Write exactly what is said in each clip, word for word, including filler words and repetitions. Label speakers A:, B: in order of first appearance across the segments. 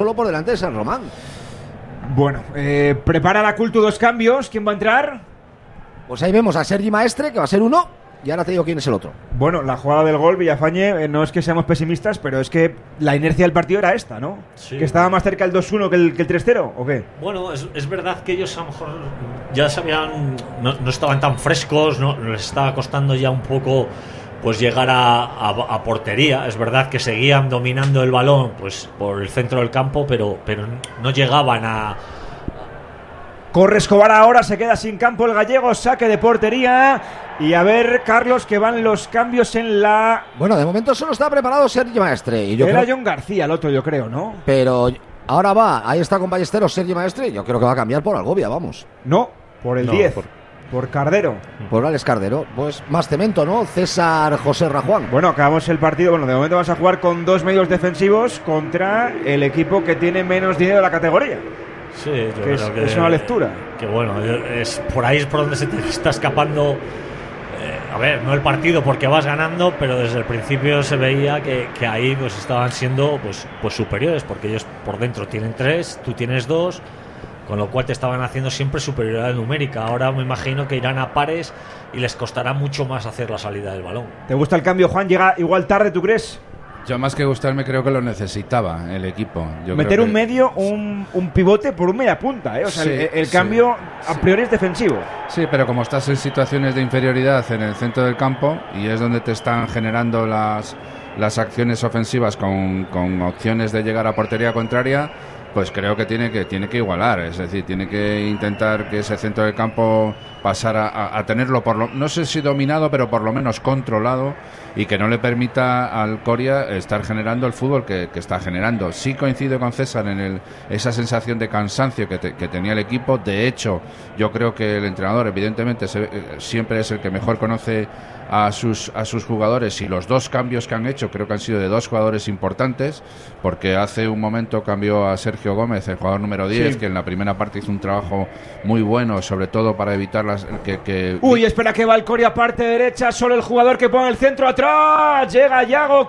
A: solo por delante de San Román.
B: Bueno, eh, prepara la Cultu dos cambios. ¿Quién va a entrar?
A: Pues ahí vemos a Sergi Maestre, que va a ser uno, y ahora te digo quién es el otro.
B: Bueno, la jugada del gol, Villafañe, eh, no es que seamos pesimistas, pero es que la inercia del partido era esta, ¿no?
C: Sí.
B: Que estaba más cerca el dos uno que el, que el tres cero, ¿o qué?
C: Bueno, es, es verdad que ellos a lo mejor ya sabían, no, no estaban tan frescos, no les estaba costando ya un poco pues llegar a, a, a portería. Es verdad que seguían dominando el balón pues por el centro del campo, pero, pero no llegaban a...
B: Corre Escobar ahora, se queda sin campo el gallego, saque de portería. Y a ver, Carlos, que van los cambios en la...
A: Bueno, de momento solo está preparado Sergi Maestre. Y yo
B: Era
A: creo...
B: John García el otro, yo creo, ¿no?
A: Pero ahora va, ahí está con Ballesteros Sergi Maestre. Yo creo que va a cambiar por Algovia, vamos.
B: No, por el
C: No,
B: diez,
C: por-
B: por Cardero.
A: Por Alex Cardero. Pues más cemento, ¿no? César José Rajuán.
B: Bueno, acabamos el partido. Bueno, de momento vamos a jugar con dos medios defensivos contra el equipo que tiene menos dinero de la categoría.
C: Sí, yo
B: Que
C: creo
B: es,
C: que
B: es una lectura.
C: Que bueno, es por ahí es por donde se te está escapando. Eh, a ver, no el partido porque vas ganando, pero desde el principio se veía que, que ahí pues estaban siendo pues, pues superiores, porque ellos por dentro tienen tres, tú tienes dos, con lo cual te estaban haciendo siempre superioridad numérica. Ahora me imagino que irán a pares y les costará mucho más hacer la salida del balón.
B: ¿Te gusta el cambio, Juan? ¿Llega igual tarde, tú crees?
D: Yo más que gustarme creo que lo necesitaba el equipo. Yo
B: Meter
D: creo
B: un
D: que-
B: medio, un, un pivote por un media punta, ¿eh? O sea,
D: Sí,
B: el, el
D: sí,
B: cambio a
D: sí.
B: priori es defensivo.
D: Sí, pero como estás en situaciones de inferioridad en el centro del campo y es donde te están generando las, las acciones ofensivas con, con opciones de llegar a portería contraria, pues creo que tiene que tiene que igualar, es decir, tiene que intentar que ese centro del campo pasara a, a tenerlo por lo, no sé si dominado, pero por lo menos controlado, y que no le permita al Coria estar generando el fútbol que, que está generando. Sí coincido con César en el, esa sensación de cansancio que, te, que tenía el equipo. De hecho, yo creo que el entrenador evidentemente se, eh, siempre es el que mejor conoce a sus, a sus jugadores, y los dos cambios que han hecho creo que han sido de dos jugadores importantes, porque hace un momento cambió a Sergio Gómez, el jugador número diez,
B: Sí.
D: que en la primera parte hizo un trabajo muy bueno, sobre todo para evitar las, que, que
B: Uy, espera que va el Coria, parte derecha, solo el jugador que pone el centro atrás. Llega Yago,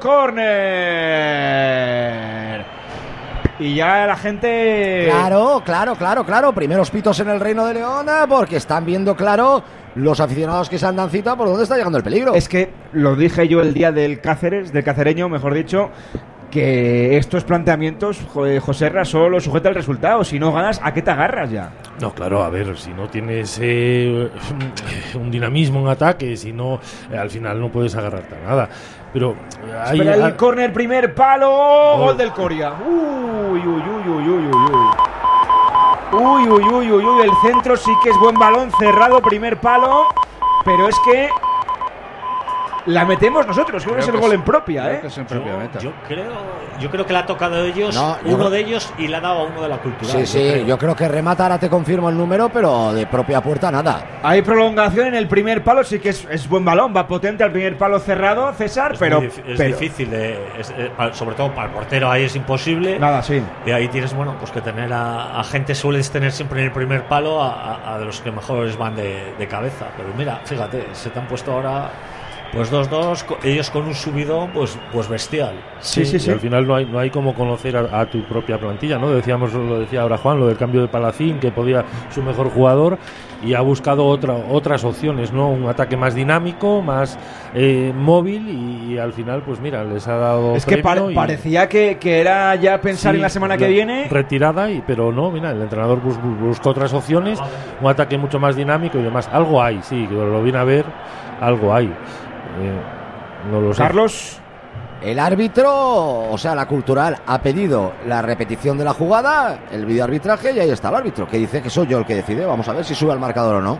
B: córner. Y ya la gente...
A: Claro, claro, claro, claro. Primeros pitos en el Reino de León, porque están viendo claro los aficionados que se andan cita por dónde está llegando el peligro.
B: Es que lo dije yo el día del Cáceres, del cacereño, mejor dicho, que estos planteamientos, jo- José Ra, solo sujeta el resultado. Si no ganas, ¿a qué te agarras ya?
E: No, claro, a ver, si no tienes eh, un dinamismo en ataque, si no, eh, al final no puedes agarrarte a nada. Pero eh, hay,
B: Espera el
E: hay-
B: córner, primer palo, gol del Coria. Uy, uy, uy, uy, uy, uy, uy. Uy, uy, uy, uy, uy, el centro sí que es buen balón, cerrado, primer palo, pero es que la metemos nosotros, creo, que es el
D: que
B: gol
D: es-
B: en propia,
D: creo
B: ¿eh?
D: que es en
C: Yo,
D: propia meta.
C: yo creo, yo creo que le ha tocado a ellos,
A: No, yo
C: uno
A: creo-
C: de ellos, y le ha dado a uno de la cultural.
A: Sí,
C: yo
A: sí,
C: creo.
A: yo creo que remata, ahora te confirmo el número, pero de propia puerta nada.
B: Hay prolongación en el primer palo, sí que es, es buen balón, va potente al primer palo cerrado, César,
C: Es,
B: pero,
C: muy dif- es
B: pero-
C: difícil, de, es- eh, pa- sobre todo para el portero ahí es imposible.
B: Nada, sí.
C: Y ahí tienes, bueno, pues que tener a, a gente, sueles tener siempre en el primer palo a, a- a de los que mejores van de, de cabeza. Pero mira, fíjate, se te han puesto ahora pues dos dos, co- ellos con un subidón pues pues bestial.
B: Sí, sí,
E: y
B: sí.
E: al final no hay no hay como conocer a, a tu propia plantilla, ¿no? Decíamos, lo decía ahora Juan, lo del cambio de Palacín, que podía su mejor jugador, y ha buscado otra, otras opciones, ¿no? Un ataque más dinámico, más eh, móvil, y, y al final, pues mira, les ha dado
B: Es que
E: premio
B: pare-
E: y-
B: parecía que, que era ya pensar
E: Sí,
B: en la semana que
E: la
B: viene.
E: retirada, y pero no, mira, el entrenador bus- bus- buscó otras opciones, un ataque mucho más dinámico y demás. Algo hay, sí, que lo vine a ver, algo hay. Eh, no lo sé.
B: Carlos,
A: El árbitro, o sea, la cultural, ha pedido la repetición de la jugada, el videoarbitraje, y ahí está el árbitro, que dice que soy yo el que decide. Vamos a ver si sube al marcador o no.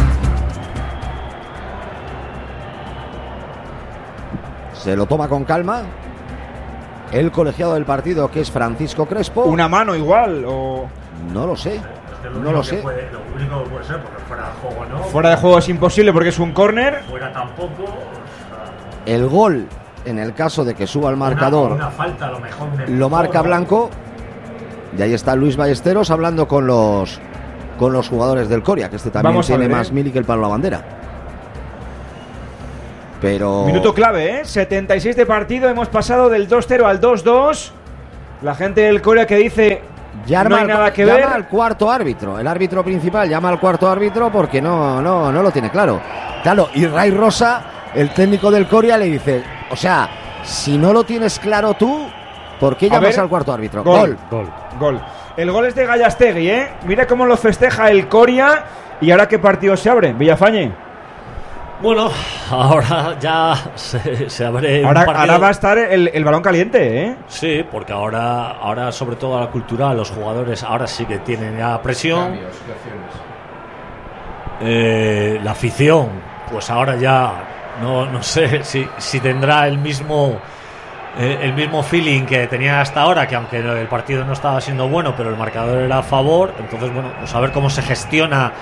A: Se lo toma con calma el colegiado del partido, que es Francisco Crespo.
B: una mano igual, o
A: No lo sé, no lo sé.
C: lo único que puede ser, porque fuera de juego no.
B: fuera de juego es imposible porque es un córner.
C: Fuera tampoco.
A: El gol, en el caso de que suba al marcador,
C: Una, una falta, a lo mejor. un
A: lo marca
C: empujón,
A: Blanco. Y ahí está Luis Ballesteros hablando con los con los jugadores del Coria, que este también
B: Vamos a
A: tiene
B: ver,
A: más
B: ¿eh?
A: mili que el palo a la bandera. Pero
B: Minuto clave, ¿eh? setenta y seis de partido, hemos pasado del dos cero al dos dos. La gente del Coria que dice
A: llama
B: no hay
A: al,
B: nada que
A: llama
B: ver.
A: al cuarto árbitro, el árbitro principal llama al cuarto árbitro porque no, no, no lo tiene claro. Claro, y Ray Rosa, el técnico del Coria, le dice, o sea, si no lo tienes claro tú, ¿por qué llamas al cuarto árbitro?
B: Gol.
E: Gol.
B: Gol. El gol es de Gallastegui, ¿eh? Mira cómo lo festeja el Coria. ¿Y ahora qué partido se abre? Villafañe.
C: Bueno, ahora ya se, se abre
B: Ahora,
C: un partido.
B: ahora va a estar el, el balón caliente, ¿eh?
C: Sí, porque ahora, ahora sobre todo a la cultura, los jugadores ahora sí que tienen ya presión.
D: Cambios, ¿qué acciones?
C: Eh, la afición, pues ahora ya no, no sé si, si tendrá el mismo eh, el mismo feeling que tenía hasta ahora, que aunque el partido no estaba siendo bueno, pero el marcador era a favor. Entonces, bueno, pues a ver cómo se gestiona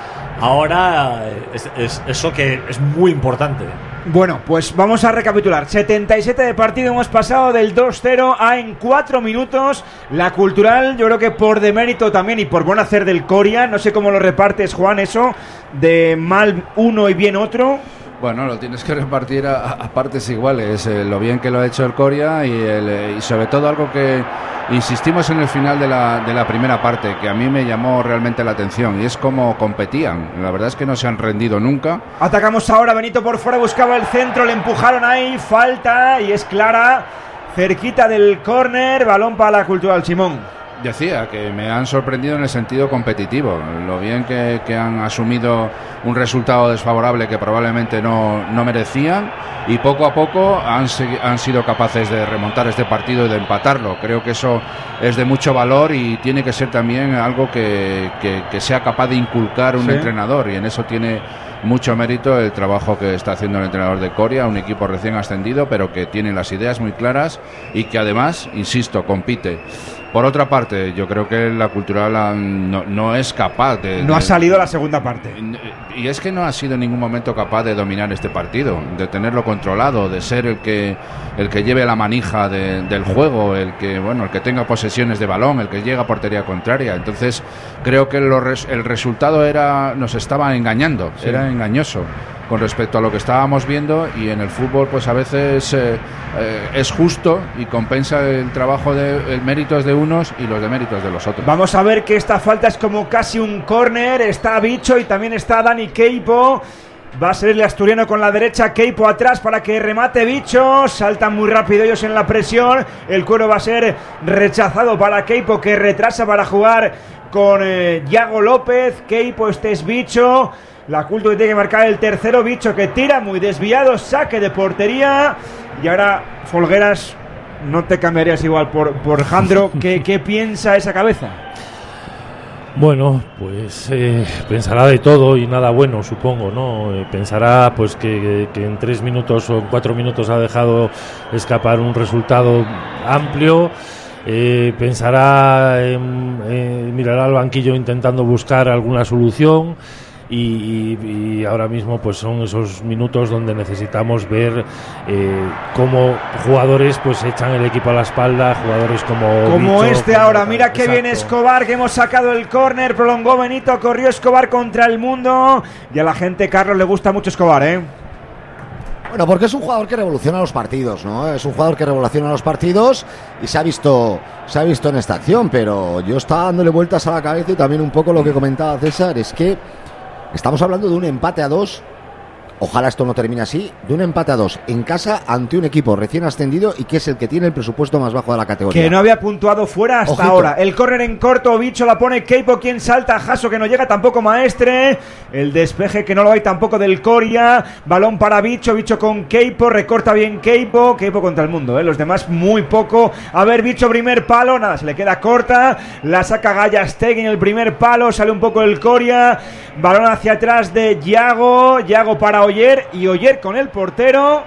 C: ahora es, es, eso que es muy importante.
B: Bueno, pues vamos a recapitular. setenta y siete de partido, hemos pasado del dos cero a en cuatro minutos. La Cultural, yo creo que por demérito también y por buen hacer del Coria. No sé cómo lo repartes, Juan, eso de mal uno y bien otro.
D: Bueno, lo tienes que repartir a, a partes iguales, eh, lo bien que lo ha hecho el Coria y, el, y sobre todo algo que insistimos en el final de la, de la primera parte, que a mí me llamó realmente la atención, y es cómo competían. La verdad es que no se han rendido nunca.
B: Atacamos ahora, Benito por fuera, buscaba el centro, le empujaron ahí, falta y es clara, cerquita del córner, balón para la Cultural, Simón.
D: Decía que me han sorprendido en el sentido competitivo, lo bien que, que han asumido un resultado desfavorable que probablemente no, no merecían, y poco a poco han, han sido capaces de remontar este partido y de empatarlo. Creo que eso es de mucho valor y tiene que ser también algo que, que, que sea capaz de inculcar un sí. entrenador, y en eso tiene mucho mérito el trabajo que está haciendo el entrenador de Coria, un equipo recién ascendido pero que tiene las ideas muy claras y que además, insisto, compite. Por otra parte, yo creo que la Cultural no, no es capaz de...
B: No
D: de,
B: ha salido la segunda parte.
D: Y es que no ha sido en ningún momento capaz de dominar este partido, de tenerlo controlado, de ser el que el que lleve la manija de, del juego, el que bueno el que tenga posesiones de balón, el que llega a portería contraria. Entonces, creo que lo res, el resultado era nos estaba engañando, sí. era engañoso con respecto a lo que estábamos viendo, y en el fútbol pues a veces eh, eh, es justo y compensa el trabajo de el méritos de unos y los deméritos de los otros.
B: Vamos a ver que esta falta es como casi un córner. Está Bicho y también está Dani Queipo. Va a ser el asturiano con la derecha, Queipo atrás para que remate Bicho. Saltan muy rápido ellos en la presión. El cuero va a ser rechazado para Queipo, que retrasa para jugar con eh, Yago López. Queipo, este es Bicho. La Cultura tiene que marcar el tercero. Bicho que tira muy desviado, saque de portería. Y ahora Folgueras, no te cambiarías igual por, por Jandro. ¿Qué, ¿Qué piensa esa cabeza?
E: Bueno, pues eh, pensará de todo y nada bueno, supongo, ¿no? Eh, pensará pues que, que en tres minutos o en cuatro minutos ha dejado escapar un resultado amplio. Eh, pensará, en, eh, mirará al banquillo intentando buscar alguna solución. Y, y, y ahora mismo pues son esos minutos donde necesitamos ver eh, cómo jugadores pues echan el equipo a la espalda, jugadores como
B: como
E: Bicho,
B: este
E: como
B: ahora,
E: tal.
B: mira que
E: Exacto.
B: viene Escobar, que hemos sacado el córner, prolongó Benito, corrió Escobar contra el mundo, y a la gente, Carlos, le gusta mucho Escobar, ¿eh?
A: Bueno, porque es un jugador que revoluciona los partidos, ¿no? Es un jugador que revoluciona los partidos y se ha visto se ha visto en esta acción, pero yo estaba dándole vueltas a la cabeza, y también un poco lo que comentaba César, es que estamos hablando de un empate a dos. Ojalá esto no termine así, de un empate a dos en casa ante un equipo recién ascendido y que es el que tiene el presupuesto más bajo de la categoría.
B: Que no había puntuado fuera hasta
A: Ojito.
B: ahora. El córner en corto, Bicho la pone Queipo, quien salta, Jaso que no llega, tampoco Maestre. El despeje que no lo hay tampoco del Coria. Balón para Bicho, Bicho con Queipo, recorta bien Queipo. Queipo contra el mundo, ¿eh? Los demás muy poco. A ver, Bicho, primer palo, nada, se le queda corta. La saca Gallastegui en el primer palo, sale un poco el Coria. Balón hacia atrás de Yago, Yago para Oyer, y Oyer con el portero.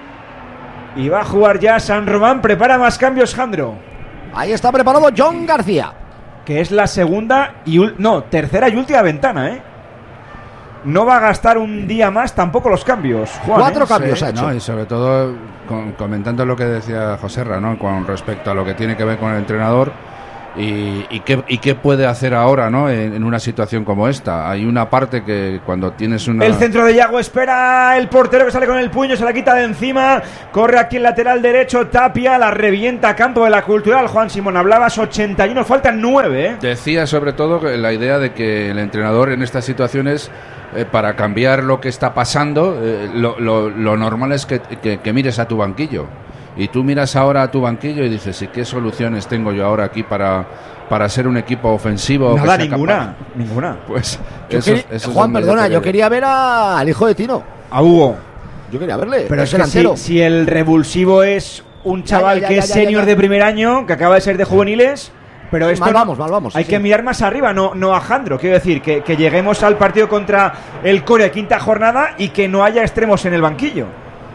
B: Y va a jugar ya San Román. Prepara más cambios, Jandro.
A: Ahí está preparado John García,
B: que es la segunda y ul- no, tercera y última ventana, ¿eh? No va a gastar un día más tampoco los cambios, Juan,
A: Cuatro
B: ¿eh?
A: cambios
D: Sí,
A: ha hecho.
D: ¿no? Y sobre todo con, comentando lo que decía Joserra, ¿no? Con respecto a lo que tiene que ver con el entrenador, ¿Y, y, qué, ¿Y qué puede hacer ahora, ¿no? En, en una situación como esta? Hay una parte que cuando tienes una...
B: El centro de Yago, espera el portero que sale con el puño, se la quita de encima, corre aquí el lateral derecho, Tapia, la revienta a campo de la Cultural. Juan Simón, hablabas ochenta y uno, faltan nueve, ¿eh?
D: Decía sobre todo la idea de que el entrenador en estas situaciones, eh, para cambiar lo que está pasando, eh, lo, lo, lo normal es que, que, que mires a tu banquillo. Y tú miras ahora a tu banquillo y dices, ¿y qué soluciones tengo yo ahora aquí para, para ser un equipo ofensivo?
B: Nada,
D: que sea
B: ninguna,
D: capaz?
B: ninguna.
D: Pues
A: Yo
D: eso,
A: quería-
D: eso es
A: Juan,
D: donde
A: perdona,
D: te
A: yo
D: quería.
A: quería ver a- al hijo de Tino.
B: A Hugo.
A: Yo quería verle.
B: Pero es que
A: delantero.
B: si, si el revulsivo es un chaval
A: ya,
B: que
A: ya,
B: es
A: ya, ya,
B: senior
A: ya.
B: de primer año, que acaba de ser de juveniles, pero esto
A: Mal
B: no-
A: vamos, mal vamos,
B: hay
A: sí,
B: que
A: sí.
B: mirar más arriba, no, no a Jandro. Quiero decir, que, que lleguemos al partido contra el Corea, quinta jornada, y que no haya extremos en el banquillo.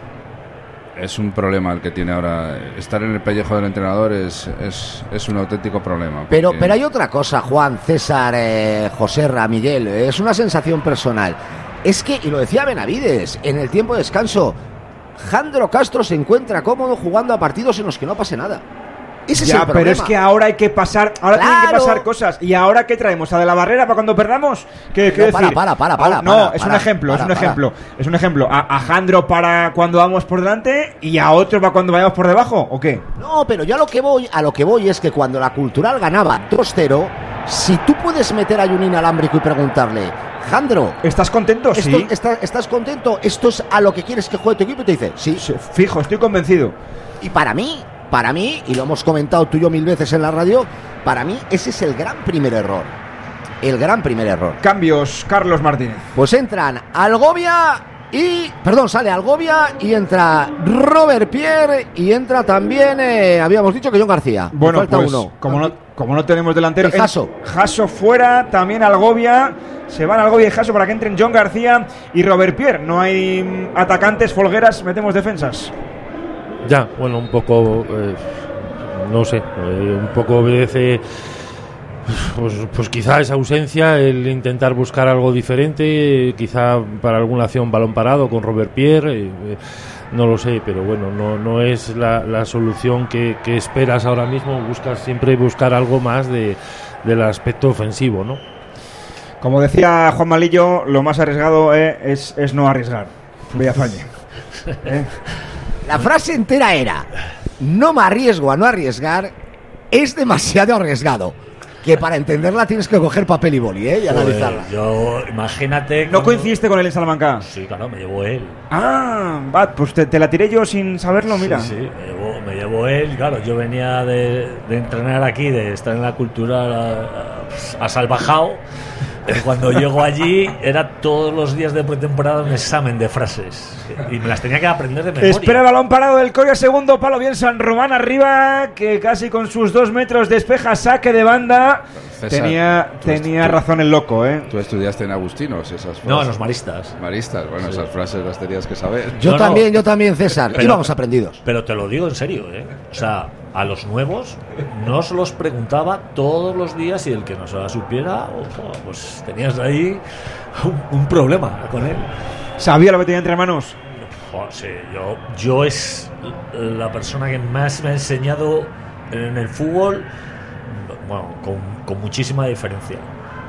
D: Es un problema el que tiene ahora. Estar en el pellejo del entrenador es, es, es un auténtico problema.
A: Pero,
D: porque-
A: pero hay otra cosa, Juan, César, eh, José Ra, Miguel, eh, es una sensación personal. Es que, y lo decía Benavides, en el tiempo de descanso, Jandro Castro se encuentra cómodo jugando a partidos en los que no pase nada. Ese es
B: Ya,
A: el
B: pero
A: problema.
B: es que ahora hay que pasar, ahora tienen que
A: Claro.
B: pasar cosas. ¿Y ahora qué traemos? ¿A de la barrera para cuando perdamos? ¿Qué, qué
A: No, para,
B: decir?
A: para, para, para,
B: Ah, no,
A: para,
B: es
A: para,
B: un ejemplo,
A: para,
B: es un
A: para.
B: ejemplo. Es un ejemplo. A, a Jandro para cuando vamos por delante y a otro para cuando vayamos por debajo, ¿o qué?
A: No, pero yo a lo que voy, a lo que voy es que cuando la Cultural ganaba dos cero, si tú puedes meter a un inalámbrico y preguntarle, Jandro,
B: ¿Estás contento?
A: esto-
B: Sí.
A: está- ¿estás contento? ¿Esto es a lo que quieres que juegue tu equipo? Y te dice, sí.
B: Sí, fijo, estoy convencido.
A: Y para mí, para mí, y lo hemos comentado tú y yo mil veces en la radio, para mí ese es el gran primer error. El gran primer error.
B: Cambios, Carlos Martínez.
A: Pues entran Algovia y... Perdón, sale Algovia y entra Robert Pierre y entra también, eh, habíamos dicho que John García. Me
B: Bueno,
A: falta
B: pues
A: uno.
B: como no, como no tenemos delantero...
A: Y Jasso.
B: en- Jasso fuera, también Algovia. Se van Algovia y Jasso para que entren John García y Robert Pierre. No hay mm, atacantes, Folgueras, metemos defensas.
E: Ya, bueno, un poco, eh, no sé, eh, un poco obedece, pues, pues quizá esa ausencia, el intentar buscar algo diferente, quizá para alguna acción balón parado con Robert Pierre, eh, eh, no lo sé, pero bueno, no, no es la, la solución que, que esperas ahora mismo, buscas siempre buscar algo más de, del aspecto ofensivo, ¿no?
B: Como decía Juan Malillo, lo más arriesgado eh, es, es no arriesgar. Villafañe. ¿Eh?
A: La frase entera era, no me arriesgo a no arriesgar, es demasiado arriesgado. Que para entenderla tienes que coger papel y boli, ¿eh? Y
C: Pues,
A: analizarla.
C: yo, imagínate.
B: ¿No
C: cuando-
B: coincidiste con él en Salamanca?
C: Sí, claro, me llevó él.
B: Ah, va, pues te, te la tiré yo sin saberlo, mira.
C: Sí, sí, me llevó, me llevó él. Claro, yo venía de, de entrenar aquí, de estar en la cultura a, a salvajao. Eh, Cuando llego allí, era todos los días de pretemporada un examen de frases. Y me las tenía que aprender de memoria.
B: Espera el balón parado del Coria, segundo palo, bien San Román arriba, que casi con sus dos metros despeja, saque de banda.
D: César,
B: tenía
D: tú est-
B: tenía
D: tú-
B: razón el loco, ¿eh?
D: Tú estudiaste en Agustinos esas frases.
C: No, en los maristas.
D: Maristas, bueno, esas frases las tenías que saber.
A: Yo
C: No, no.
A: también, yo también, César.
C: Pero-
A: Íbamos aprendidos.
C: Pero te lo digo en serio, ¿eh? O sea, a los nuevos no os los preguntaba todos los días y el que no se la supiera, ojo, pues tenías ahí un, un problema con él.
B: Sabía lo que tenía entre manos.
C: Joder, sí, yo, yo es la persona que más me ha enseñado en el fútbol, bueno, con, con muchísima diferencia.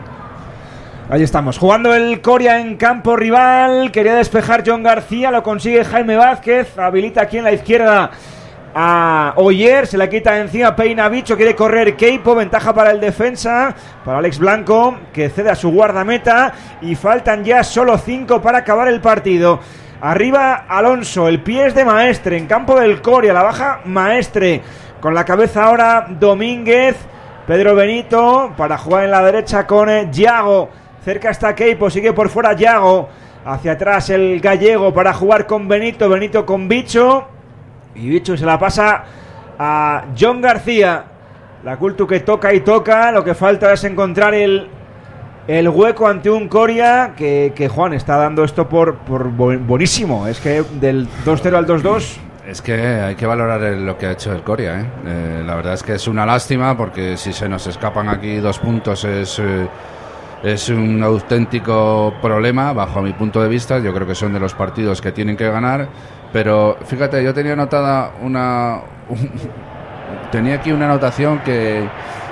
B: Ahí estamos, jugando el Coria en campo rival. Quería despejar John García, lo consigue Jaime Vázquez. Habilita aquí en la izquierda a Oyer, se la quita encima, peina Bicho, quiere correr Keipo, ventaja para el defensa, para Alex Blanco, que cede a su guardameta. Y faltan ya solo cinco para acabar el partido. Arriba Alonso, el pie es de Maestre, en campo del Coria, la baja Maestre. Con la cabeza ahora Domínguez. Pedro Benito para jugar en la derecha con eh, Yago. Cerca está Keipo, sigue por fuera Yago. Hacia atrás el gallego para jugar con Benito. Benito con Bicho. Y Bicho se la pasa a John García. La Cultu que toca y toca. Lo que falta es encontrar el, el hueco ante un Coria que, que Juan está dando esto por, por bu- buenísimo. Es que del dos cero al dos dos...
D: Es que hay que valorar el- lo que ha hecho el Coria, ¿eh? Eh, la verdad es que es una lástima porque si se nos escapan aquí dos puntos es, eh, es un auténtico problema bajo mi punto de vista. Yo creo que son de los partidos que tienen que ganar, pero fíjate, yo tenía anotada una un- tenía aquí una anotación que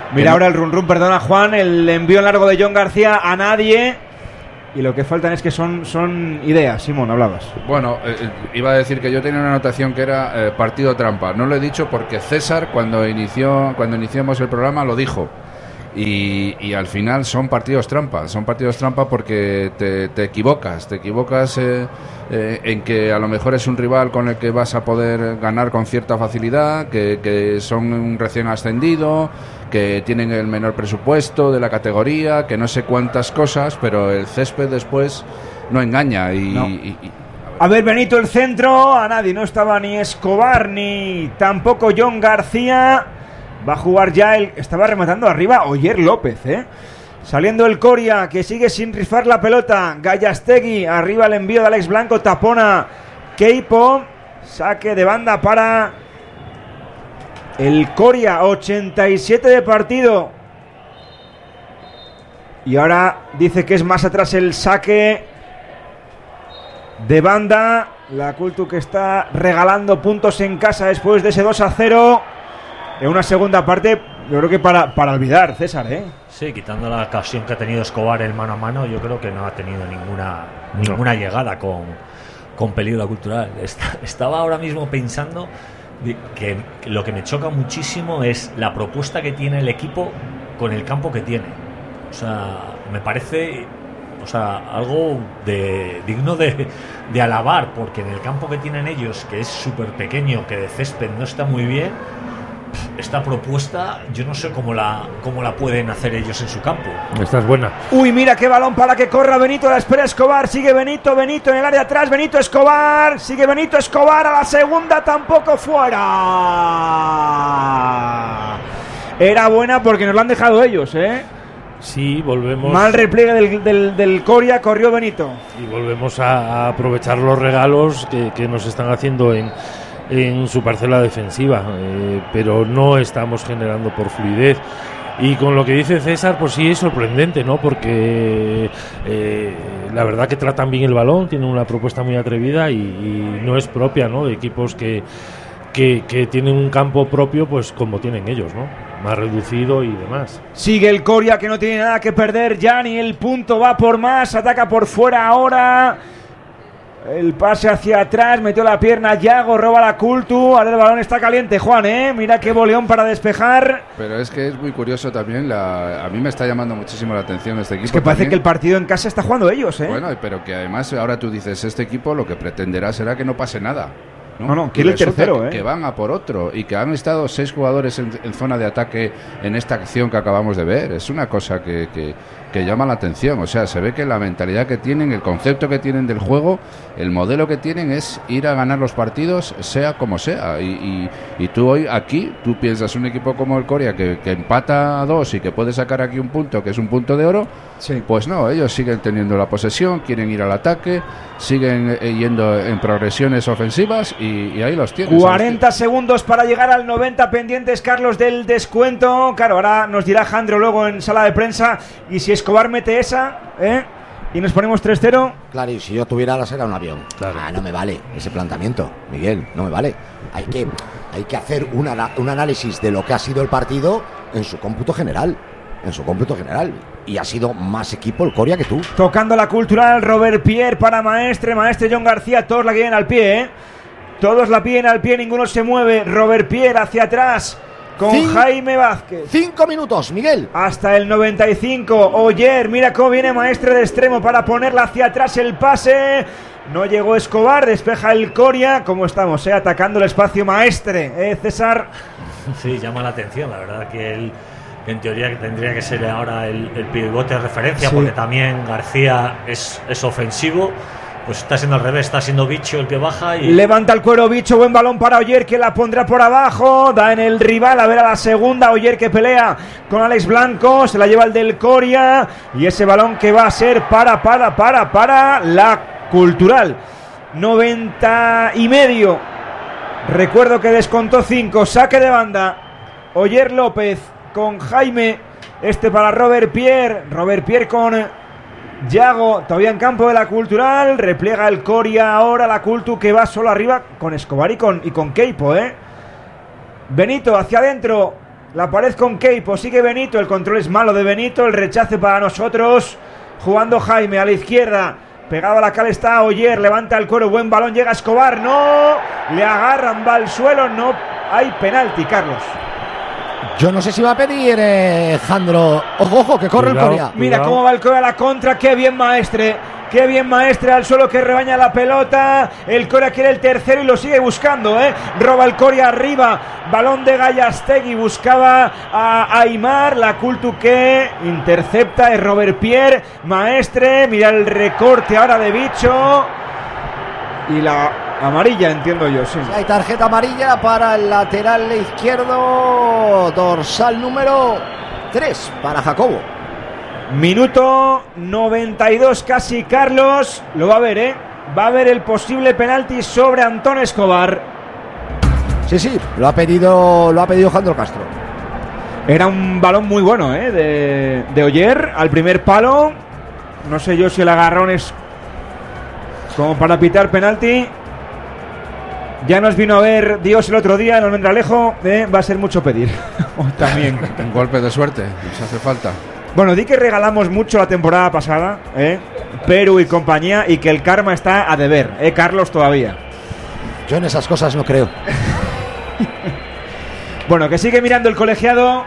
B: Mira
D: no...
B: ahora el run run, perdona Juan, el envío en largo de John García a nadie. Y lo que faltan es que son, son ideas. Simón, hablabas.
D: Bueno, eh, iba a decir que yo tenía una anotación que era eh, partido trampa. No lo he dicho porque César, cuando inició cuando iniciamos el programa, lo dijo. Y, y al final son partidos trampa. Son partidos trampa porque te, te equivocas. Te equivocas eh, eh, en que a lo mejor es un rival con el que vas a poder ganar con cierta facilidad, que, que son un recién ascendido, que tienen el menor presupuesto de la categoría, que no sé cuántas cosas, pero el césped después no engaña. Y,
B: no.
D: y, y
B: a ver, Benito, el centro, a nadie, no estaba ni Escobar ni tampoco John García. Va a jugar ya el... Estaba rematando arriba Oyer López, ¿eh? Saliendo el Coria, que sigue sin rifar la pelota. Gallastegui, arriba el envío de Alex Blanco, tapona Keipo. Saque de banda para el Coria, ochenta y siete de partido. Y ahora dice que es más atrás el saque de banda. La Cultu que está regalando puntos en casa después de ese dos a cero. En una segunda parte, yo creo que para, para olvidar, César, ¿eh?
C: Sí, quitando la ocasión que ha tenido Escobar el mano a mano, yo creo que no ha tenido ninguna ninguna no. llegada con, con peligro cultural. Está, estaba ahora mismo pensando que, que lo que me choca muchísimo es la propuesta que tiene el equipo con el campo que tiene. O sea, me parece... O sea, algo de, digno de, de alabar, porque en el campo que tienen ellos, que es súper pequeño, que de césped no está muy bien, esta propuesta yo no sé cómo la cómo la pueden hacer ellos en su campo.
E: Esta es buena.
B: Uy, mira qué balón para que corra Benito, la espera Escobar, sigue Benito, Benito en el área atrás, Benito Escobar, sigue Benito Escobar, a la segunda tampoco, fuera. Era buena porque nos la han dejado ellos, ¿eh?
E: Sí, volvemos.
B: Mal repliegue del, del, del Coria, corrió Benito.
E: Y volvemos a, a aprovechar los regalos que, que nos están haciendo en en su parcela defensiva, eh, pero no estamos generando por fluidez. Y con lo que dice César, pues sí es sorprendente, ¿no? Porque eh, la verdad que tratan bien el balón, tienen una propuesta muy atrevida y, y no es propia, ¿no? De equipos que, que, que tienen un campo propio, pues como tienen ellos, ¿no? Más reducido y demás.
B: Sigue el Coria, que no tiene nada que perder ya, ni el punto, va por más, ataca por fuera ahora. El pase hacia atrás, metió la pierna Yago, roba la Cultu. Ahora el balón está caliente, Juan, ¿eh? Mira qué boleón para despejar.
D: Pero es que es muy curioso también. La... A mí me está llamando muchísimo la atención este equipo.
B: Es que parece
D: también.
B: Que el partido en casa está jugando ellos, ¿eh?
D: Bueno, pero que además ahora tú dices, este equipo lo que pretenderá será que no pase nada. No,
B: no, no quiere el tercero,
D: que,
B: ¿eh?
D: que van a por otro y que han estado seis jugadores en, en zona de ataque en esta acción que acabamos de ver. Es una cosa que, que, que llama la atención. O sea, se ve que la mentalidad que tienen, el concepto que tienen del juego, el modelo que tienen es ir a ganar los partidos sea como sea. Y, y, y tú hoy aquí, tú piensas un equipo como el Coria que, que empata a dos y que puede sacar aquí un punto que es un punto de oro.
B: Sí.
D: Pues no, ellos siguen teniendo la posesión, quieren ir al ataque, siguen eh, yendo en progresiones ofensivas y, y ahí los tienes.
B: cuarenta segundos para llegar al noventa, pendientes, Carlos, del descuento. Claro, ahora nos dirá Jandro luego en sala de prensa. Y si Escobar mete esa, ¿eh? Y nos ponemos tres cero.
A: Claro, y si yo tuviera alas era un avión.
E: Claro.
A: Ah, no me vale ese planteamiento, Miguel, no me vale. Hay que, hay que hacer una, un análisis de lo que ha sido el partido en su cómputo general. En su cómputo general. Y ha sido más equipo el Coria que tú.
B: Tocando la cultural, Robert Pierre para Maestre, Maestre John García, todos la quieren al pie, ¿eh? Todos la piden al pie, ninguno se mueve. Robert Pierre hacia atrás con
A: Cin-
B: Jaime Vázquez.
A: Cinco minutos, Miguel.
B: Hasta el noventa y cinco. Oyer, mira cómo viene Maestre de extremo para ponerla hacia atrás el pase. No llegó Escobar, despeja el Coria. ¿Cómo estamos, eh? Atacando el espacio Maestre, ¿eh, César?
C: Sí, llama la atención, la verdad que él... En teoría que tendría que ser ahora el, el pivote de referencia, sí. Porque también García es, es ofensivo. Pues está siendo al revés, está siendo Bicho el que baja y...
B: Levanta el cuero Bicho, buen balón para Oyer, que la pondrá por abajo. Da en el rival, a ver a la segunda. Oyer que pelea con Alex Blanco, se la lleva el del Coria. Y ese balón que va a ser para, para, para, para la Cultural. noventa y medio. Recuerdo que descontó cinco, saque de banda. Oyer López con Jaime, este para Robert Pierre, Robert Pierre con Yago, todavía en campo de la Cultural, repliega el Coria ahora, la Cultu que va solo arriba con Escobar y con, y con Keipo, ¿eh? Benito hacia adentro, La pared con Keipo, sigue Benito, el control es malo de Benito, el rechace para nosotros. Jugando Jaime a la izquierda, pegado a la cal está Oyer, levanta el cuero, buen balón, llega Escobar, no, le agarran, va al suelo, no hay penalti, Carlos.
A: Yo no sé si va a pedir eh, Jandro. Ojo, ojo, que corre
E: Cuidado.
A: el Coria.
B: Mira cómo va el Coria a la contra, qué bien Maestre, qué bien Maestre al suelo que rebaña la pelota. El Coria quiere el tercero y lo sigue buscando, ¿eh? Roba el Coria arriba, balón de Gallastegui, buscaba a Aimar, la Cultu que intercepta, es Robert Pierre, Maestre, mira el recorte ahora de Bicho. Y la amarilla, entiendo yo, sí.
A: Hay tarjeta amarilla para el lateral izquierdo, dorsal número tres para Jacobo.
B: Minuto noventa y dos casi, Carlos. Lo va a ver, ¿eh? Va a ver el posible penalti sobre Antón Escobar.
A: Sí, sí, lo ha pedido, lo ha pedido Jandro Castro.
B: Era un balón muy bueno, ¿eh? De, de Oyer al primer palo. No sé yo si el agarrón es como para pitar penalti. Ya nos vino a ver Dios el otro día en Almendralejo, ¿eh? Va a ser mucho pedir. También.
D: Un golpe de suerte, nos hace falta.
B: Bueno, di que regalamos mucho la temporada pasada, ¿eh? Perú y compañía, y que el karma está a deber, ¿eh, Carlos? Todavía.
A: Yo en esas cosas no creo.
B: Bueno, que sigue mirando el colegiado.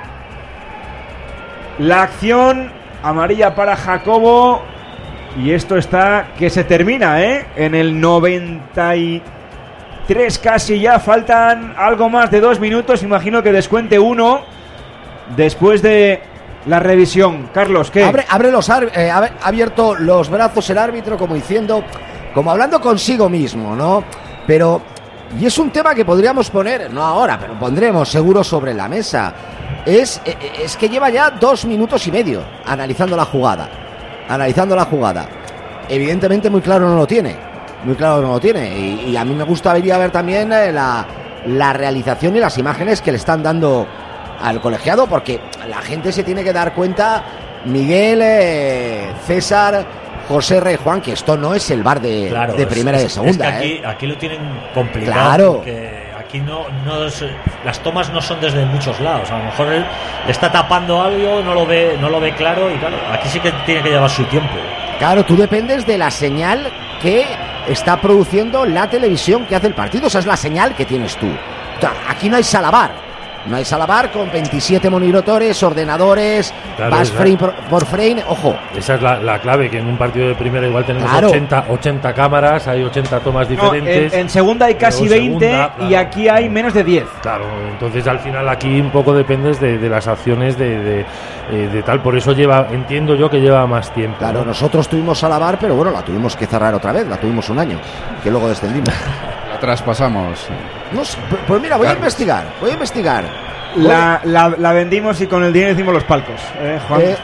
B: La acción amarilla para Jacobo. Y esto está que se termina, ¿eh? En el noventa y tres casi ya. Faltan algo más de dos minutos. Imagino que descuente uno después de la revisión. Carlos, ¿qué?
A: Abre, abre los ar- eh, ha abierto los brazos el árbitro como diciendo, como hablando consigo mismo, ¿no? Pero, y es un tema que podríamos poner, no ahora, pero pondremos seguro sobre la mesa. Es, es que lleva ya dos minutos y medio analizando la jugada. Analizando la jugada. Evidentemente muy claro no lo tiene. Muy claro no lo tiene. Y, y a mí me gustaría ver también eh, la, la realización y las imágenes que le están dando al colegiado, porque la gente se tiene que dar cuenta, Miguel, eh, César, José Rey Juan, que esto no es el bar de,
C: Claro,
A: de primera
C: es,
A: y de segunda.
C: es que aquí,
A: ¿eh?
C: aquí lo tienen complicado.
A: Claro.
C: Porque aquí no, no es, las tomas no son desde muchos lados. A lo mejor él le está tapando algo, no lo ve, no lo ve claro, y claro, aquí sí que tiene que llevar su tiempo.
A: Claro, tú dependes de la señal que está produciendo la televisión que hace el partido. Esa es la señal que tienes tú. Aquí no hay salabar. No hay salabar con veintisiete monitores, ordenadores,
E: Claro,
A: vas
E: esa-
A: frame por, por frame. Ojo,
E: Esa es la, la clave, que en un partido de primera igual tenemos
A: Claro.
E: ochenta, ochenta cámaras, hay ochenta tomas
B: No,
E: diferentes.
B: en, en segunda hay casi
E: Luego
B: veinte
E: segunda,
B: y
E: claro.
B: aquí hay menos de diez.
E: Claro, entonces al final aquí un poco dependes de, de las acciones de, de, eh, de tal, por eso lleva, entiendo yo que lleva más tiempo.
A: claro,
E: ¿no?
A: nosotros tuvimos salabar, pero bueno, la tuvimos que cerrar otra vez, la tuvimos un año, que luego descendimos.
D: La traspasamos.
A: No sé, pues- pues mira, voy a
D: Carlos.
A: investigar, voy a investigar.
B: La, la, la vendimos y con el dinero hicimos los palcos, ¿eh, Juan?
A: Eh,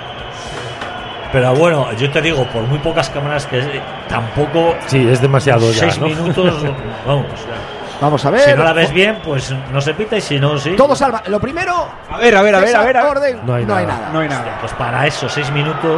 C: Pero bueno, yo te digo, por muy pocas cámaras que es, tampoco
E: Sí, es demasiado ya,
C: seis
E: ¿no?
C: minutos, vamos. ya.
A: vamos a ver.
C: Si no la ves bien, pues no se pita, y si no, sí.
A: Todo salva. Lo primero,
B: A ver, a ver, a ver, a ver. a ver.
A: orden,
E: No hay nada.
A: nada.
B: No hay nada.
C: Pues para eso, seis minutos,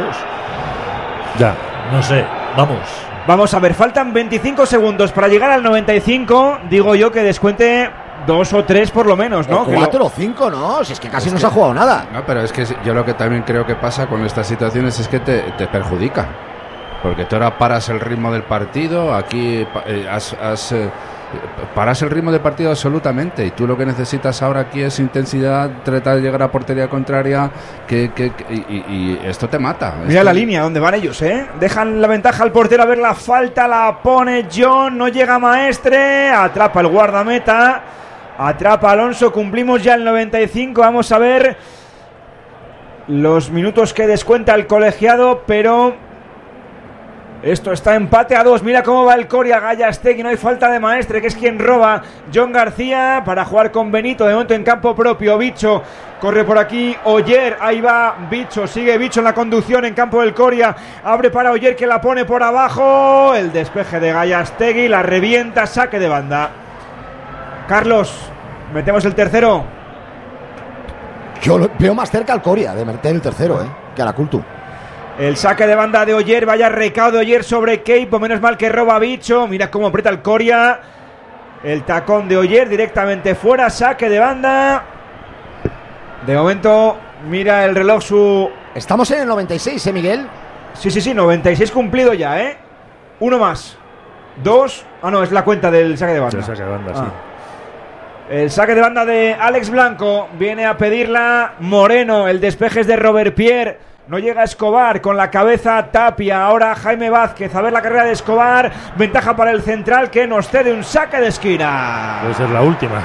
E: Ya.
C: no sé, vamos.
B: Vamos a ver, faltan veinticinco segundos para llegar al noventa y cinco. Digo yo que descuente dos o tres por lo menos, ¿no?
A: O
B: Que lo-
A: cuatro o cinco, ¿no? Si es que casi
D: Es
A: no
D: que-
A: se ha jugado nada.
D: No, pero es que yo lo que también creo que pasa con estas situaciones es que te, te perjudica. Porque tú ahora paras el ritmo del partido, aquí pa- eh, has, has, eh, paras el ritmo del partido absolutamente, y tú lo que necesitas ahora aquí es intensidad, tratar de llegar a portería contraria, que, que, que- y, y- y esto te mata.
B: Mira
D: Esto-
B: la línea donde van ellos, ¿eh? Dejan la ventaja al portero, a ver la falta, la pone John, no llega Maestre, atrapa el guardameta, atrapa Alonso, cumplimos ya el noventa y cinco, vamos a ver los minutos que descuenta el colegiado, pero esto está empate a dos. Mira cómo va el Coria, Gallastegui, no hay falta de Maestre, que es quien roba. John García para jugar con Benito, de momento en campo propio. Bicho corre por aquí, Oyer, ahí va Bicho, sigue Bicho en la conducción en campo del Coria, abre para Oyer que la pone por abajo, el despeje de Gallastegui, la revienta, saque de banda. Carlos, metemos el tercero.
A: Yo lo- veo más cerca al Coria de meter el tercero, ¿eh? Que a la Cultu.
B: El saque de banda de Oyer, vaya recao de Oyer sobre Keipo, menos mal que roba Bicho, mira cómo aprieta el Coria. El tacón de Oyer directamente fuera, saque de banda. De momento, mira el reloj su...
A: Estamos en el noventa y seis, ¿eh, Miguel?
B: Sí, sí, sí, noventa y seis cumplido ya, ¿eh? Uno más. Dos... Ah, no, es la cuenta del saque de banda.
E: El saque de banda,
B: ah.
E: sí.
B: El saque de banda de Alex Blanco. Viene a pedirla Moreno. El despeje es de Robert Pierre. No llega Escobar, con la cabeza Tapia. Ahora Jaime Vázquez. A ver la carrera de Escobar. Ventaja para el central que nos cede un saque de esquina.
E: Puede ser la última.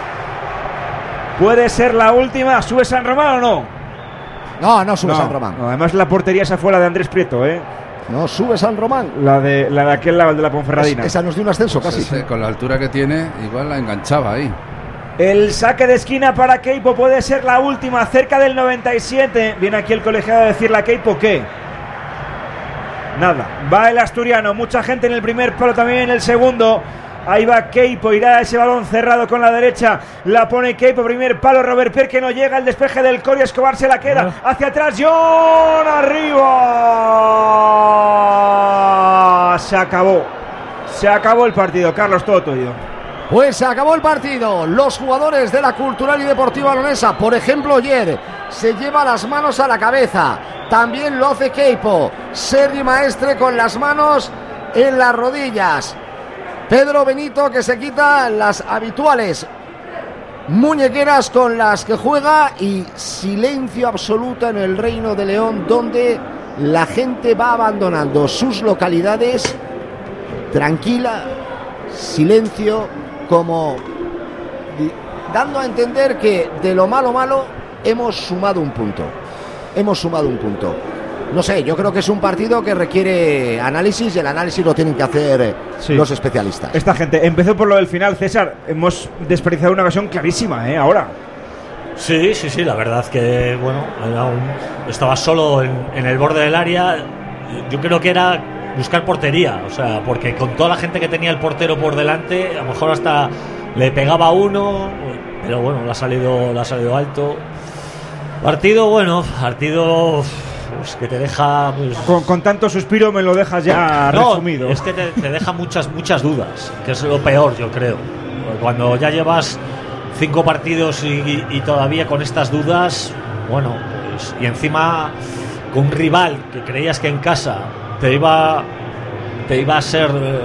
B: Puede ser la última. ¿Sube San Román o no?
A: No, no sube
B: No,
A: San Román.
B: no, además la portería esa fue la de Andrés Prieto, ¿eh?
A: No sube San Román.
B: La de, la de aquel lado, el de la Ponferradina.
A: Es, esa nos dio un ascenso casi.
D: Ese, con la altura que tiene, igual la enganchaba ahí.
B: El saque de esquina para Queipo puede ser la última, cerca del noventa y siete. Viene aquí el colegiado a decirle a Queipo que nada, va el asturiano, mucha gente en el primer palo, también en el segundo. Ahí va Queipo, irá ese balón cerrado con la derecha, la pone Queipo, primer palo, Robert Pierre que no llega, el despeje del Coria, Escobar se la queda, hacia atrás, John, arriba. Se acabó, se acabó el partido, Carlos, todo tuyo.
A: Pues se acabó el partido. Los jugadores de la Cultural y Deportiva Leonesa, por ejemplo, Oyer, se lleva las manos a la cabeza. También lo hace Queipo. Sergi Maestre con las manos en las rodillas. Pedro Benito que se quita las habituales muñequeras con las que juega. Y silencio absoluto en el Reino de León, donde la gente va abandonando sus localidades. Tranquila, silencio, como dando a entender que de lo malo malo hemos sumado un punto. Hemos sumado un punto. No sé, yo creo que es un partido que requiere análisis y el análisis lo tienen que hacer sí. los especialistas.
B: Esta gente, empezó por lo del final, César. Hemos desperdiciado una ocasión clarísima, ¿eh? Ahora.
C: Sí, sí, sí, la verdad que, bueno, era un, estaba solo en, en el borde del área. Yo creo que era buscar portería, o sea, porque con toda la gente que tenía el portero por delante, a lo mejor hasta le pegaba uno, pero bueno, le ha salido, le ha salido alto. Partido, bueno, partido pues, que te deja... Pues...
B: Con, con tanto suspiro me lo dejas ya
C: no,
B: resumido.
C: Es que te, te deja muchas, muchas dudas, que es lo peor, yo creo. Cuando ya llevas cinco partidos y, y, y todavía con estas dudas, bueno, pues, y encima con un rival que creías que en casa te iba te iba a ser eh,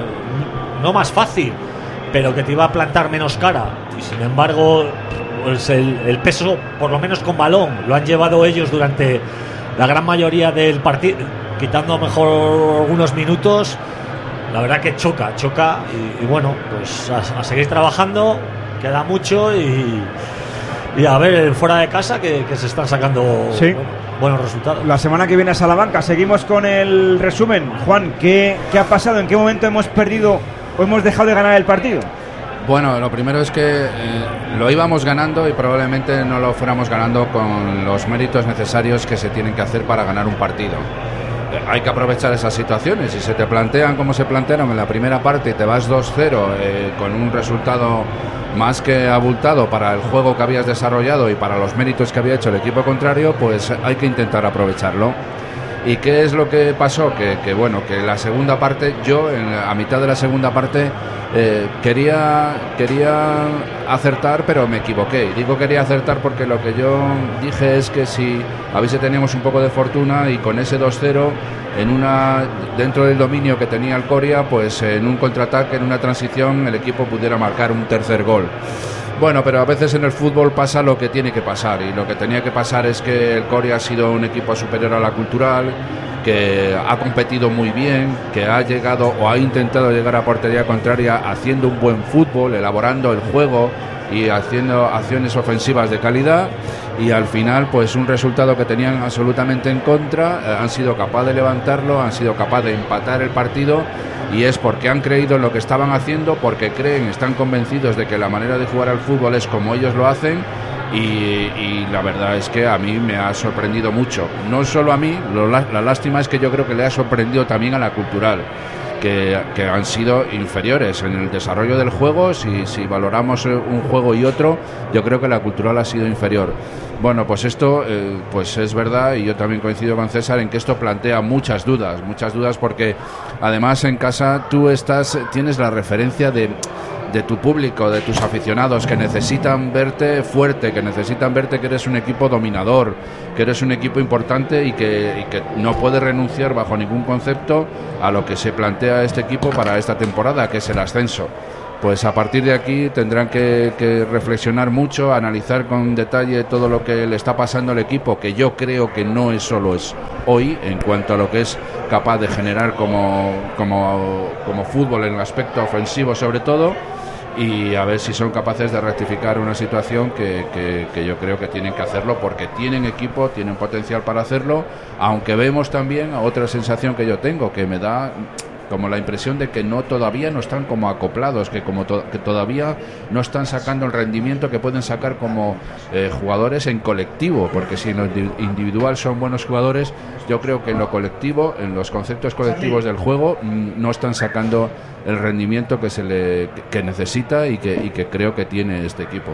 C: no más fácil, pero que te iba a plantar menos cara, y sin embargo pues el, el peso, por lo menos con balón, lo han llevado ellos durante la gran mayoría del partido, quitando mejor algunos minutos. La verdad que choca, choca y, y bueno, pues a, a seguir trabajando, queda mucho y, y a ver fuera de casa que, que se están sacando
B: sí.
C: bueno, buenos resultados.
B: La semana que viene a Salamanca. Seguimos con el resumen. Juan, ¿qué, qué ha pasado? ¿En qué momento hemos perdido o hemos dejado de ganar el partido?
D: Bueno, lo primero es que eh, lo íbamos ganando y probablemente no lo fuéramos ganando con los méritos necesarios que se tienen que hacer para ganar un partido. Eh, hay que aprovechar esas situaciones. Si se te plantean como se plantearon en la primera parte y te vas dos cero eh, con un resultado más que abultado para el juego que habías desarrollado y para los méritos que había hecho el equipo contrario, pues hay que intentar aprovecharlo. ¿Y qué es lo que pasó? Que, que bueno, que la segunda parte, yo en la, a mitad de la segunda parte eh, quería, quería acertar, pero me equivoqué. Y digo quería acertar porque lo que yo dije es que si a veces teníamos un poco de fortuna y con ese dos cero en una, dentro del dominio que tenía el Coria, pues en un contraataque, en una transición, el equipo pudiera marcar un tercer gol. Bueno, pero a veces en el fútbol pasa lo que tiene que pasar, y lo que tenía que pasar es que el Coria ha sido un equipo superior a la Cultural, que ha competido muy bien, que ha llegado o ha intentado llegar a portería contraria haciendo un buen fútbol, elaborando el juego y haciendo acciones ofensivas de calidad, y al final pues un resultado que tenían absolutamente en contra, eh, han sido capaces de levantarlo, han sido capaces de empatar el partido. Y es porque han creído en lo que estaban haciendo, porque creen, están convencidos de que la manera de jugar al fútbol es como ellos lo hacen, y, y la verdad es que a mí me ha sorprendido mucho. No solo a mí, lo, la lástima es que yo creo que le ha sorprendido también a la Cultural, que, que han sido inferiores en el desarrollo del juego. Si, si valoramos un juego y otro, yo creo que la Cultural ha sido inferior. Bueno, pues esto eh, pues es verdad, y yo también coincido con César en que esto plantea muchas dudas, muchas dudas porque además en casa tú estás tienes la referencia de, de tu público, de tus aficionados, que necesitan verte fuerte, que necesitan verte que eres un equipo dominador, que eres un equipo importante y que, y que no puedes renunciar bajo ningún concepto a lo que se plantea este equipo para esta temporada, que es el ascenso. Pues a partir de aquí tendrán que, que reflexionar mucho, analizar con detalle todo lo que le está pasando al equipo, que yo creo que no es solo es hoy, en cuanto a lo que es capaz de generar como, como, como fútbol en el aspecto ofensivo sobre todo, y a ver si son capaces de rectificar una situación que, que, que yo creo que tienen que hacerlo, porque tienen equipo, tienen potencial para hacerlo, aunque vemos también otra sensación que yo tengo, que me da como la impresión de que no todavía no están como acoplados, que como to- que todavía no están sacando el rendimiento que pueden sacar como eh, jugadores en colectivo, porque si en lo individual son buenos jugadores, yo creo que en lo colectivo, en los conceptos colectivos del juego, mm, no están sacando el rendimiento que se le que necesita y que, y que creo que tiene este equipo.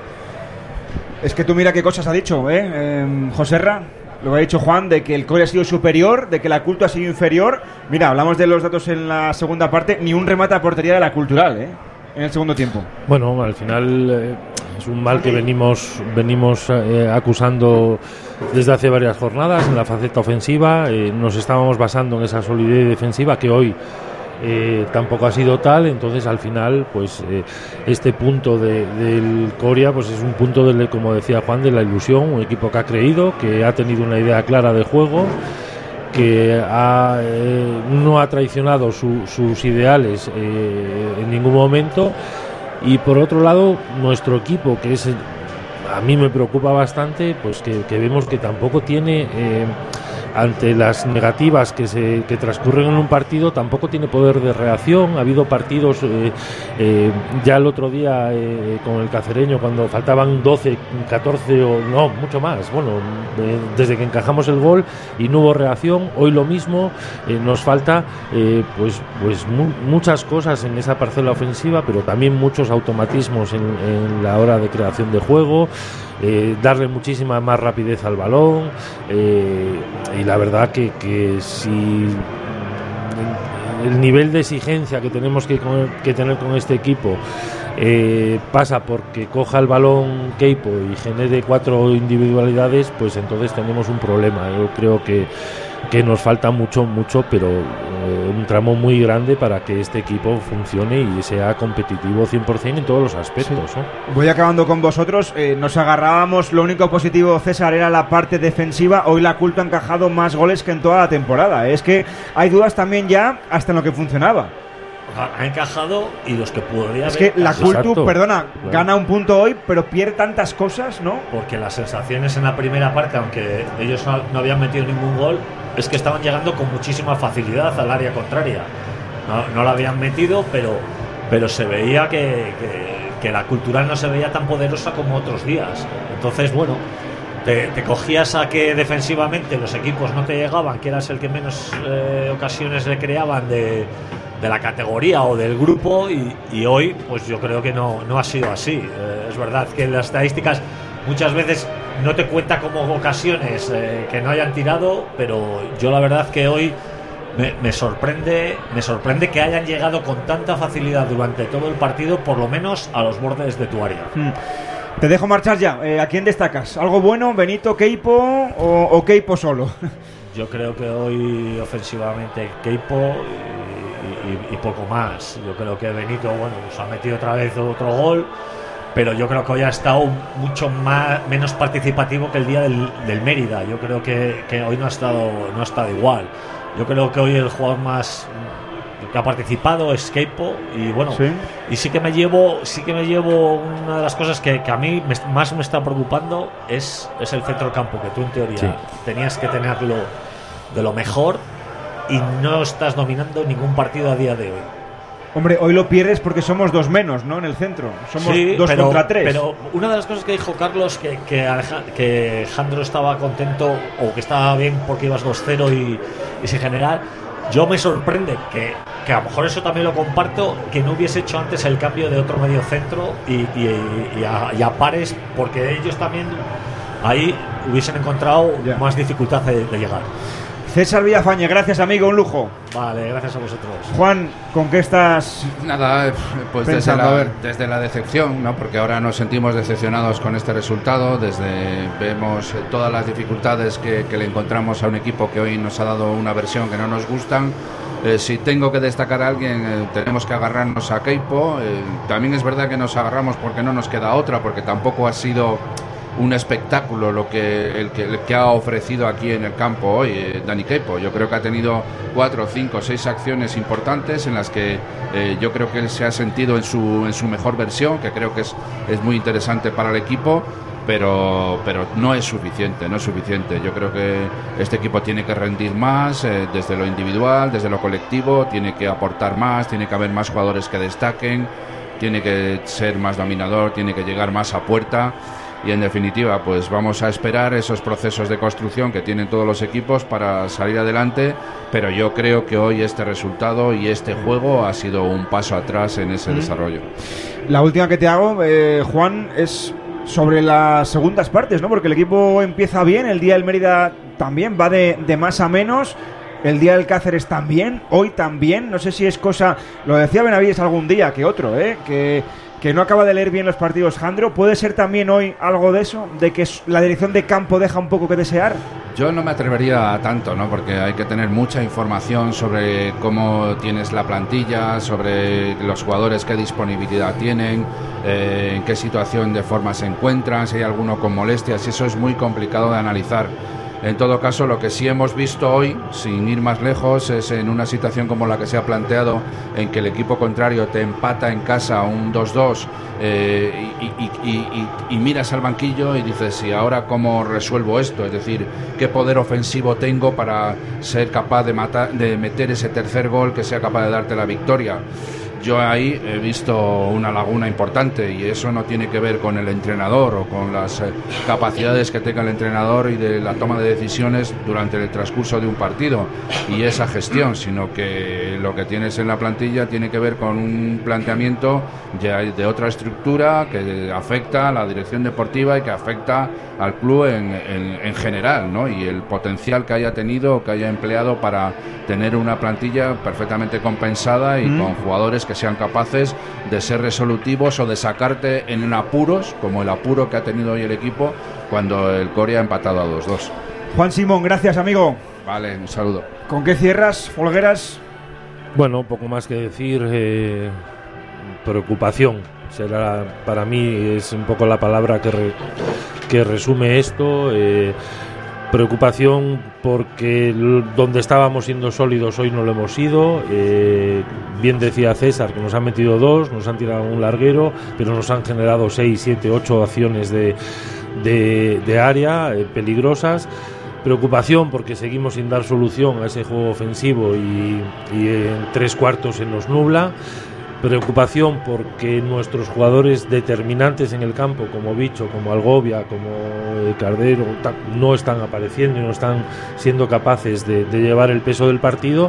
B: Es que tú mira qué cosas ha dicho, ¿eh? eh Joserra. Lo que ha dicho Juan, de que el Coria ha sido superior, de que la Culto ha sido inferior. Mira, hablamos de los datos en la segunda parte. Ni un remate a portería de la Cultural, ¿eh? En el segundo tiempo.
E: Bueno, al final eh, es un mal que venimos venimos eh, acusando desde hace varias jornadas en la faceta ofensiva. Eh, nos estábamos basando en esa solidez defensiva que hoy Eh, tampoco ha sido tal. Entonces al final pues eh, este punto de, del Coria pues es un punto de, como decía Juan, de la ilusión, un equipo que ha creído, que ha tenido una idea clara de juego, que ha, eh, no ha traicionado su, sus ideales eh, en ningún momento. Y por otro lado nuestro equipo, que es a mí me preocupa bastante, pues que, que vemos que tampoco tiene eh, ante las negativas que se que transcurren en un partido, tampoco tiene poder de reacción. Ha habido partidos, eh, eh, ya el otro día eh, con el Cacereño, cuando faltaban doce, catorce o no, mucho más, bueno, eh, desde que encajamos el gol y no hubo reacción. Hoy lo mismo, eh, nos falta eh, pues, pues mu- muchas cosas en esa parcela ofensiva, pero también muchos automatismos en, en la hora de creación de juego. Eh, darle muchísima más rapidez al balón, eh, y la verdad que, que si el nivel de exigencia que tenemos que, que tener con este equipo eh, pasa porque coja el balón Keipo y genere cuatro individualidades, pues entonces tenemos un problema. Yo creo que que nos falta mucho, mucho, pero eh, un tramo muy grande para que este equipo funcione y sea competitivo cien por ciento en todos los aspectos,
B: sí.
E: ¿no?
B: Voy acabando con vosotros. Eh, nos agarrábamos, lo único positivo, César, era la parte defensiva. Hoy la Culto ha encajado más goles que en toda la temporada. Es que hay dudas también ya hasta en lo que funcionaba.
C: Ha encajado y los que podría
B: Es
C: haber
B: que la
C: encajado.
B: Cultu,
E: Exacto.
B: perdona,
E: Claro.
B: gana un punto hoy, pero pierde tantas cosas, ¿no?
C: Porque las sensaciones en la primera parte, aunque ellos no, no habían metido ningún gol, es que estaban llegando con muchísima facilidad al área contraria. No, no la habían metido, pero, pero se veía que, que, que la Cultural no se veía tan poderosa como otros días. Entonces, bueno, te, te cogías a que defensivamente los equipos no te llegaban, que eras el que menos eh, ocasiones le creaban de, de la categoría o del grupo, y, y hoy pues yo creo que no, no ha sido así. Eh, es verdad que las estadísticas muchas veces no te cuenta como ocasiones eh, que no hayan tirado, pero yo la verdad que hoy me, me sorprende me sorprende que hayan llegado con tanta facilidad durante todo el partido, por lo menos a los bordes de tu área.
B: Hmm. Te dejo marchar ya. Eh, ¿A quién destacas? ¿Algo bueno, Benito, Keipo o, o Keipo solo?
C: Yo creo que hoy ofensivamente Keipo y, y, y poco más. Yo creo que Benito, bueno, nos ha metido otra vez otro gol, pero yo creo que hoy ha estado mucho más menos participativo que el día del, del Mérida. Yo creo que, que hoy no ha estado no ha estado igual. Yo creo que hoy el jugador más que ha participado es Keipo, y bueno,
B: ¿Sí?
C: y sí que me llevo sí que me llevo una de las cosas que, que a mí me, más me está preocupando es, es el centro del campo, que tú en teoría
E: Sí.
C: tenías que tenerlo de lo mejor y no estás dominando ningún partido a día de hoy.
B: Hombre, hoy lo pierdes porque somos dos menos, ¿no? En el centro. Somos
C: Sí,
B: dos
C: pero,
B: contra tres.
C: Pero una de las cosas que dijo Carlos, que, que, Aleja, que Jandro estaba contento o que estaba bien porque ibas dos cero y, y sin generar, yo me sorprende que, que a lo mejor eso también lo comparto, que no hubiese hecho antes el cambio de otro medio centro y, y, y, a, y a Pares, porque ellos también ahí hubiesen encontrado
B: Ya.
C: más dificultad de, de llegar.
B: César Villafañe, gracias amigo, un lujo.
C: Vale, gracias a vosotros.
B: Juan, ¿con qué estás?
D: Nada, pues desde
B: pensando, a
D: la,
B: ver.
D: desde la decepción, ¿no? Porque ahora nos sentimos decepcionados con este resultado, desde vemos todas las dificultades que, que le encontramos a un equipo que hoy nos ha dado una versión que no nos gustan. Eh, si tengo que destacar a alguien, eh, tenemos que agarrarnos a Queipo. Eh, también es verdad que nos agarramos porque no nos queda otra, porque tampoco ha sido un espectáculo lo que el que, el que ha ofrecido aquí en el campo hoy eh, Dani Queipo. Yo creo que ha tenido cuatro, cinco, seis acciones importantes en las que eh, yo creo que él se ha sentido en su en su mejor versión, que creo que es, es muy interesante para el equipo, pero pero no es suficiente, no es suficiente. Yo creo que este equipo tiene que rendir más eh, desde lo individual, desde lo colectivo, tiene que aportar más, tiene que haber más jugadores que destaquen, tiene que ser más dominador, tiene que llegar más a puerta. Y en definitiva, pues vamos a esperar esos procesos de construcción que tienen todos los equipos para salir adelante, pero yo creo que hoy este resultado y este juego ha sido un paso atrás en ese mm. desarrollo.
B: La última que te hago, eh, Juan, es sobre las segundas partes, ¿no? Porque el equipo empieza bien, el día del Mérida también va de, de más a menos, el día del Cáceres también, hoy también, no sé si es cosa, lo decía Benavides algún día que otro, ¿eh? Que... que no acaba de leer bien los partidos, Jandro. ¿Puede ser también hoy algo de eso? ¿De que la dirección de campo deja un poco que desear?
D: Yo no me atrevería a tanto, ¿no? Porque hay que tener mucha información sobre cómo tienes la plantilla, sobre los jugadores, qué disponibilidad tienen, eh, en qué situación de forma se encuentran, si hay alguno con molestias, y eso es muy complicado de analizar. En todo caso, lo que sí hemos visto hoy, sin ir más lejos, es en una situación como la que se ha planteado, en que el equipo contrario te empata en casa un dos dos eh, y, y, y, y, y miras al banquillo y dices, ¿y ahora cómo resuelvo esto? Es decir, ¿qué poder ofensivo tengo para ser capaz de, matar, de meter ese tercer gol que sea capaz de darte la victoria? Yo ahí he visto una laguna importante, y eso no tiene que ver con el entrenador o con las eh, capacidades que tenga el entrenador y de la toma de decisiones durante el transcurso de un partido y esa gestión, sino que lo que tienes en la plantilla tiene que ver con un planteamiento ya de otra estructura que afecta a la dirección deportiva y que afecta al club en, en, en general, ¿no? Y el potencial que haya tenido, que haya empleado para tener una plantilla perfectamente compensada y mm. con jugadores que sean capaces de ser resolutivos o de sacarte en apuros, como el apuro que ha tenido hoy el equipo cuando el Coria ha empatado a dos dos.
B: Juan Simón, gracias amigo.
D: Vale, un saludo.
B: ¿Con qué cierras, Folgueras?
E: Bueno, poco más que decir, eh, preocupación. Será, para mí es un poco la palabra que, re, que resume esto. Eh, preocupación porque donde estábamos siendo sólidos hoy no lo hemos sido. Eh, bien decía César que nos han metido dos, nos han tirado un larguero, pero nos han generado seis, siete, ocho acciones de, de, de área eh, peligrosas. Preocupación porque seguimos sin dar solución a ese juego ofensivo y, y en tres cuartos se nos nubla. Preocupación porque nuestros jugadores determinantes en el campo, como Bicho, como Algovia, como Cardero, no están apareciendo y no están siendo capaces de, de llevar el peso del partido.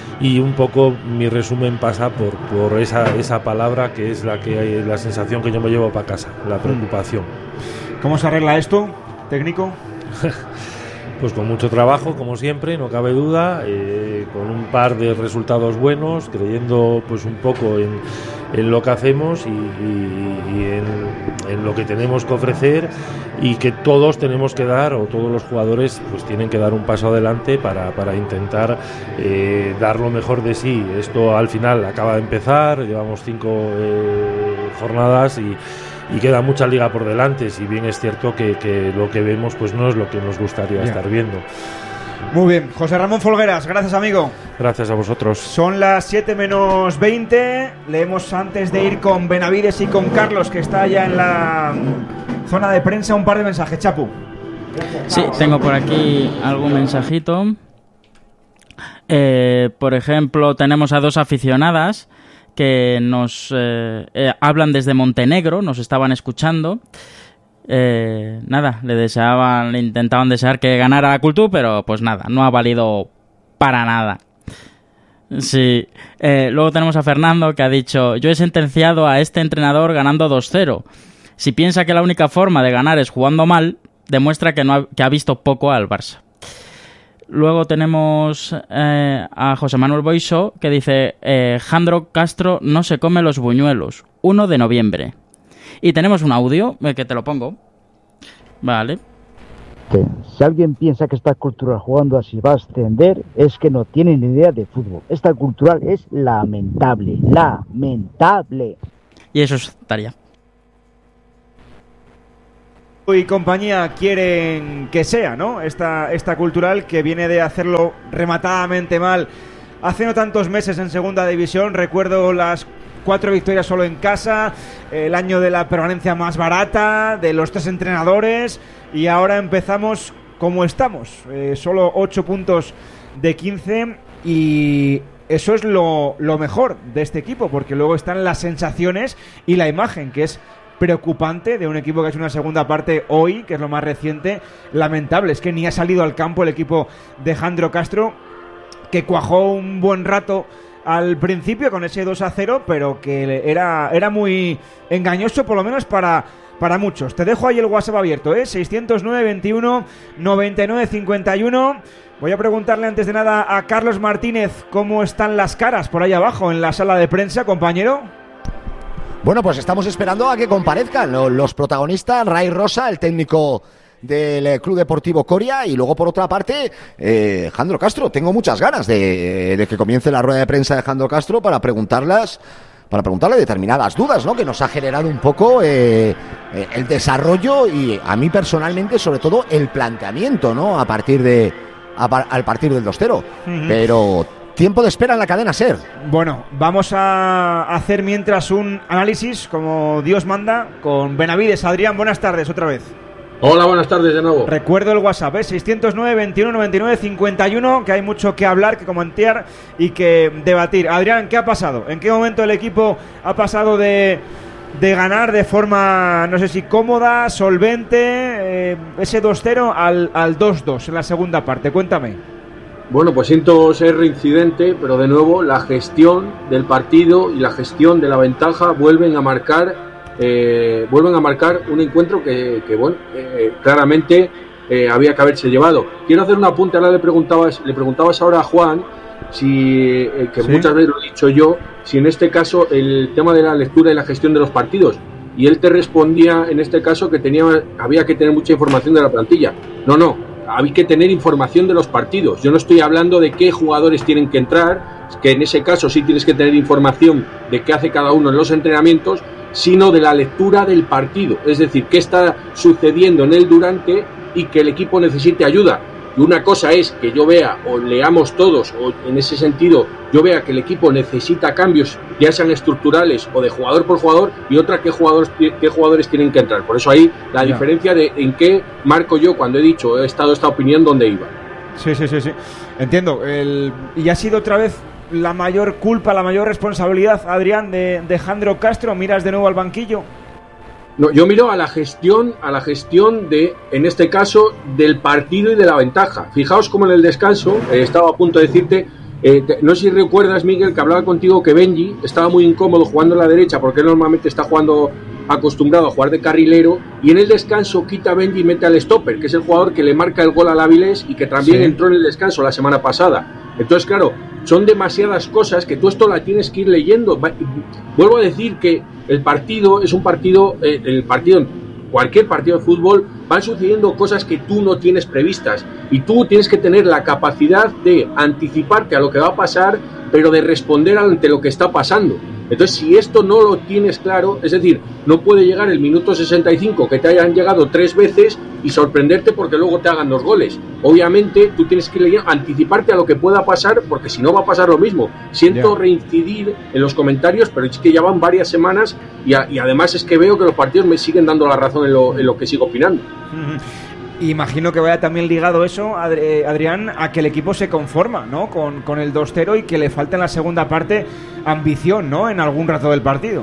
E: Y un poco mi resumen pasa por, por esa, esa palabra que es la que hay, la sensación que yo me llevo para casa, la preocupación.
B: ¿Cómo se arregla esto, técnico?
E: Pues con mucho trabajo, como siempre, no cabe duda, eh, con un par de resultados buenos, creyendo pues un poco en, en lo que hacemos y, y, y en, en lo que tenemos que ofrecer, y que todos tenemos que dar, o todos los jugadores pues tienen que dar un paso adelante para, para intentar eh, dar lo mejor de sí. Esto al final acaba de empezar, llevamos cinco eh, jornadas y Y queda mucha liga por delante, si bien es cierto que, que lo que vemos pues no es lo que nos gustaría bien. estar viendo.
B: Muy bien, José Ramón Folgueras, gracias amigo.
E: Gracias a vosotros.
B: Son las siete menos veinte. Leemos antes de ir con Benavides y con Carlos, que está ya en la zona de prensa, un par de mensajes. Chapu.
F: Sí, tengo por aquí algún mensajito. Eh, por ejemplo, tenemos a dos aficionadas que nos eh, eh, hablan desde Montenegro, nos estaban escuchando. Eh, nada, le deseaban, le intentaban desear que ganara la Cultura, pero pues nada, no ha valido para nada. Sí. Eh, luego tenemos a Fernando, que ha dicho: yo he sentenciado a este entrenador ganando dos cero. Si piensa que la única forma de ganar es jugando mal, demuestra que, no ha, que ha visto poco al Barça. luego tenemos eh, a José Manuel Boiso, que dice eh, Jandro Castro no se come los buñuelos, uno de noviembre. Y tenemos un audio, eh, que te lo pongo. Vale.
G: Si alguien piensa que esta cultural jugando así va a ascender, es que no tiene ni idea de fútbol. Esta cultural es lamentable, lamentable.
F: Y eso estaría.
B: Y compañía quieren que sea, ¿no? Esta, esta cultural que viene de hacerlo rematadamente mal hace no tantos meses en segunda división. Recuerdo las cuatro victorias solo en casa, el año de la permanencia más barata, de los tres entrenadores, y ahora empezamos como estamos, eh, solo ocho puntos de quince, y eso es lo, lo mejor de este equipo, porque luego están las sensaciones y la imagen, que es preocupante, de un equipo que ha hecho una segunda parte hoy, que es lo más reciente, lamentable. Es que ni ha salido al campo el equipo de Jandro Castro, que cuajó un buen rato al principio con ese dos a cero, pero que era, era muy engañoso, por lo menos para, para muchos. Te dejo ahí el WhatsApp abierto, ¿eh? seiscientos nueve, veintiuno, noventa y nueve, cincuenta y uno. Voy a preguntarle antes de nada a Carlos Martínez cómo están las caras por ahí abajo en la sala de prensa, compañero.
A: Bueno, pues estamos esperando a que comparezcan los protagonistas, Ray Rosa, el técnico del Club Deportivo Coria, y luego por otra parte eh, Jandro Castro. Tengo muchas ganas de, de que comience la rueda de prensa de Jandro Castro para preguntarlas para preguntarle determinadas dudas, ¿no?, que nos ha generado un poco eh, el desarrollo y a mí personalmente sobre todo el planteamiento, ¿no?, a partir de a, al partir del dos cero. Uh-huh. Pero tiempo de espera en la cadena SER.
B: Bueno, vamos a hacer mientras un análisis como Dios manda con Benavides. Adrián, buenas tardes otra vez.
H: Hola, buenas tardes de nuevo.
B: Recuerdo el WhatsApp, ¿eh? seiscientos nueve, veintiuno, noventa y nueve, cincuenta y uno, que hay mucho que hablar, que comentar y que debatir. Adrián, ¿qué ha pasado? ¿En qué momento el equipo ha pasado de, de ganar de forma, no sé si cómoda, solvente, eh, ese dos cero al, al dos dos en la segunda parte? Cuéntame.
H: Bueno, pues siento ser reincidente, pero de nuevo la gestión del partido y la gestión de la ventaja vuelven a marcar Eh, vuelven a marcar un encuentro que, que bueno, eh, claramente eh, había que haberse llevado. Quiero hacer un apunte. Ahora le preguntabas, le preguntabas ahora a Juan, si eh, que ¿Sí? muchas veces lo he dicho yo, si en este caso el tema de la lectura y la gestión de los partidos, y él te respondía en este caso que tenía, había que tener mucha información de la plantilla. No, no, había que tener información de los partidos. Yo no estoy hablando de qué jugadores tienen que entrar, que en ese caso sí tienes que tener información de qué hace cada uno en los entrenamientos, sino de la lectura del partido, es decir, qué está sucediendo en el durante y que el equipo necesite ayuda. Y una cosa es que yo vea o leamos todos, o en ese sentido yo vea que el equipo necesita cambios, ya sean estructurales o de jugador por jugador, y otra qué jugadores, qué jugadores tienen que entrar. Por eso ahí la ya. diferencia de en qué marco yo cuando he dicho, he estado esta opinión donde iba.
B: Sí, sí, sí, sí. Entiendo. El... Y ha sido otra vez la mayor culpa, la mayor responsabilidad, Adrián, de, de Jandro Castro. ¿Miras de nuevo al banquillo?
H: No, yo miro a la gestión, a la gestión de, en este caso, del partido y de la ventaja. Fijaos cómo en el descanso, eh, estaba a punto de decirte, eh, te, no sé si recuerdas, Miguel, que hablaba contigo que Benji estaba muy incómodo jugando a la derecha, porque él normalmente está jugando, acostumbrado a jugar de carrilero, y en el descanso quita a Benji y mete al stopper, que es el jugador que le marca el gol al Avilés y que también sí. entró en el descanso la semana pasada. Entonces, claro, son demasiadas cosas que tú esto la tienes que ir leyendo. Vuelvo a decir que el partido es un partido, eh, el partido, cualquier partido de fútbol, van sucediendo cosas que tú no tienes previstas y tú tienes que tener la capacidad de anticiparte a lo que va a pasar, pero de responder ante lo que está pasando. Entonces, si esto no lo tienes claro, es decir, no puede llegar el minuto sesenta y cinco que te hayan llegado tres veces y sorprenderte porque luego te hagan dos goles. Obviamente, tú tienes que leer, anticiparte a lo que pueda pasar, porque si no va a pasar lo mismo. Siento yeah. reincidir en los comentarios, pero es que ya van varias semanas y, a, y además es que veo que los partidos me siguen dando la razón en lo, en lo que sigo opinando.
B: Imagino que vaya también ligado eso, Adrián, a que el equipo se conforma, ¿no?, con, con el dos cero y que le falta en la segunda parte ambición, ¿no?, en algún rato del partido.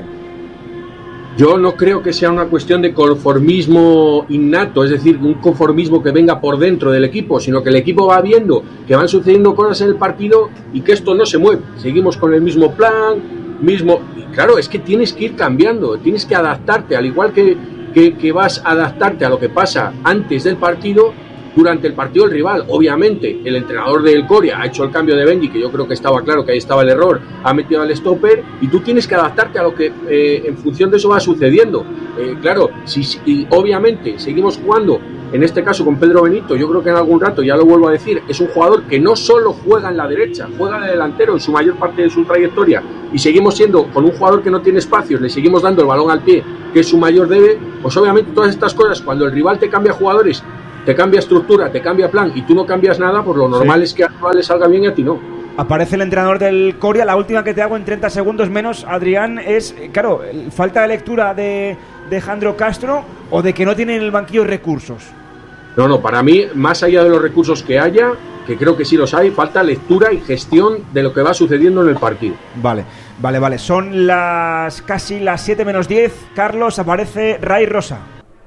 H: Yo no creo que sea una cuestión de conformismo innato, es decir, un conformismo que venga por dentro del equipo, sino que el equipo va viendo que van sucediendo cosas en el partido y que esto no se mueve. Seguimos con el mismo plan, mismo... Y claro, es que tienes que ir cambiando, tienes que adaptarte, al igual que... Que, que vas a adaptarte a lo que pasa antes del partido, durante el partido del rival. Obviamente, el entrenador del Coria ha hecho el cambio de Benji, que yo creo que estaba claro que ahí estaba el error, ha metido al stopper, y tú tienes que adaptarte a lo que eh, en función de eso va sucediendo. Eh, claro, si, si obviamente seguimos jugando, en este caso con Pedro Benito, yo creo que en algún rato, ya lo vuelvo a decir, es un jugador que no solo juega en la derecha, juega de delantero en su mayor parte de su trayectoria, y seguimos siendo con un jugador que no tiene espacios, le seguimos dando el balón al pie, que es su mayor debe, pues obviamente todas estas cosas, cuando el rival te cambia jugadores, te cambia estructura, te cambia plan, y tú no cambias nada, pues lo normal sí. es que al rival le salga bien y a ti no.
B: Aparece el entrenador del Coria. La última que te hago en treinta segundos menos, Adrián, es, claro, falta de lectura de, de Jandro Castro, o de que no tiene en el banquillo recursos.
H: No, no, para mí, más allá de los recursos que haya, que creo que sí los hay, falta lectura y gestión de lo que va sucediendo en el partido.
B: Vale, vale, vale. Son las casi las siete menos diez. Carlos, aparece Ray Rosa.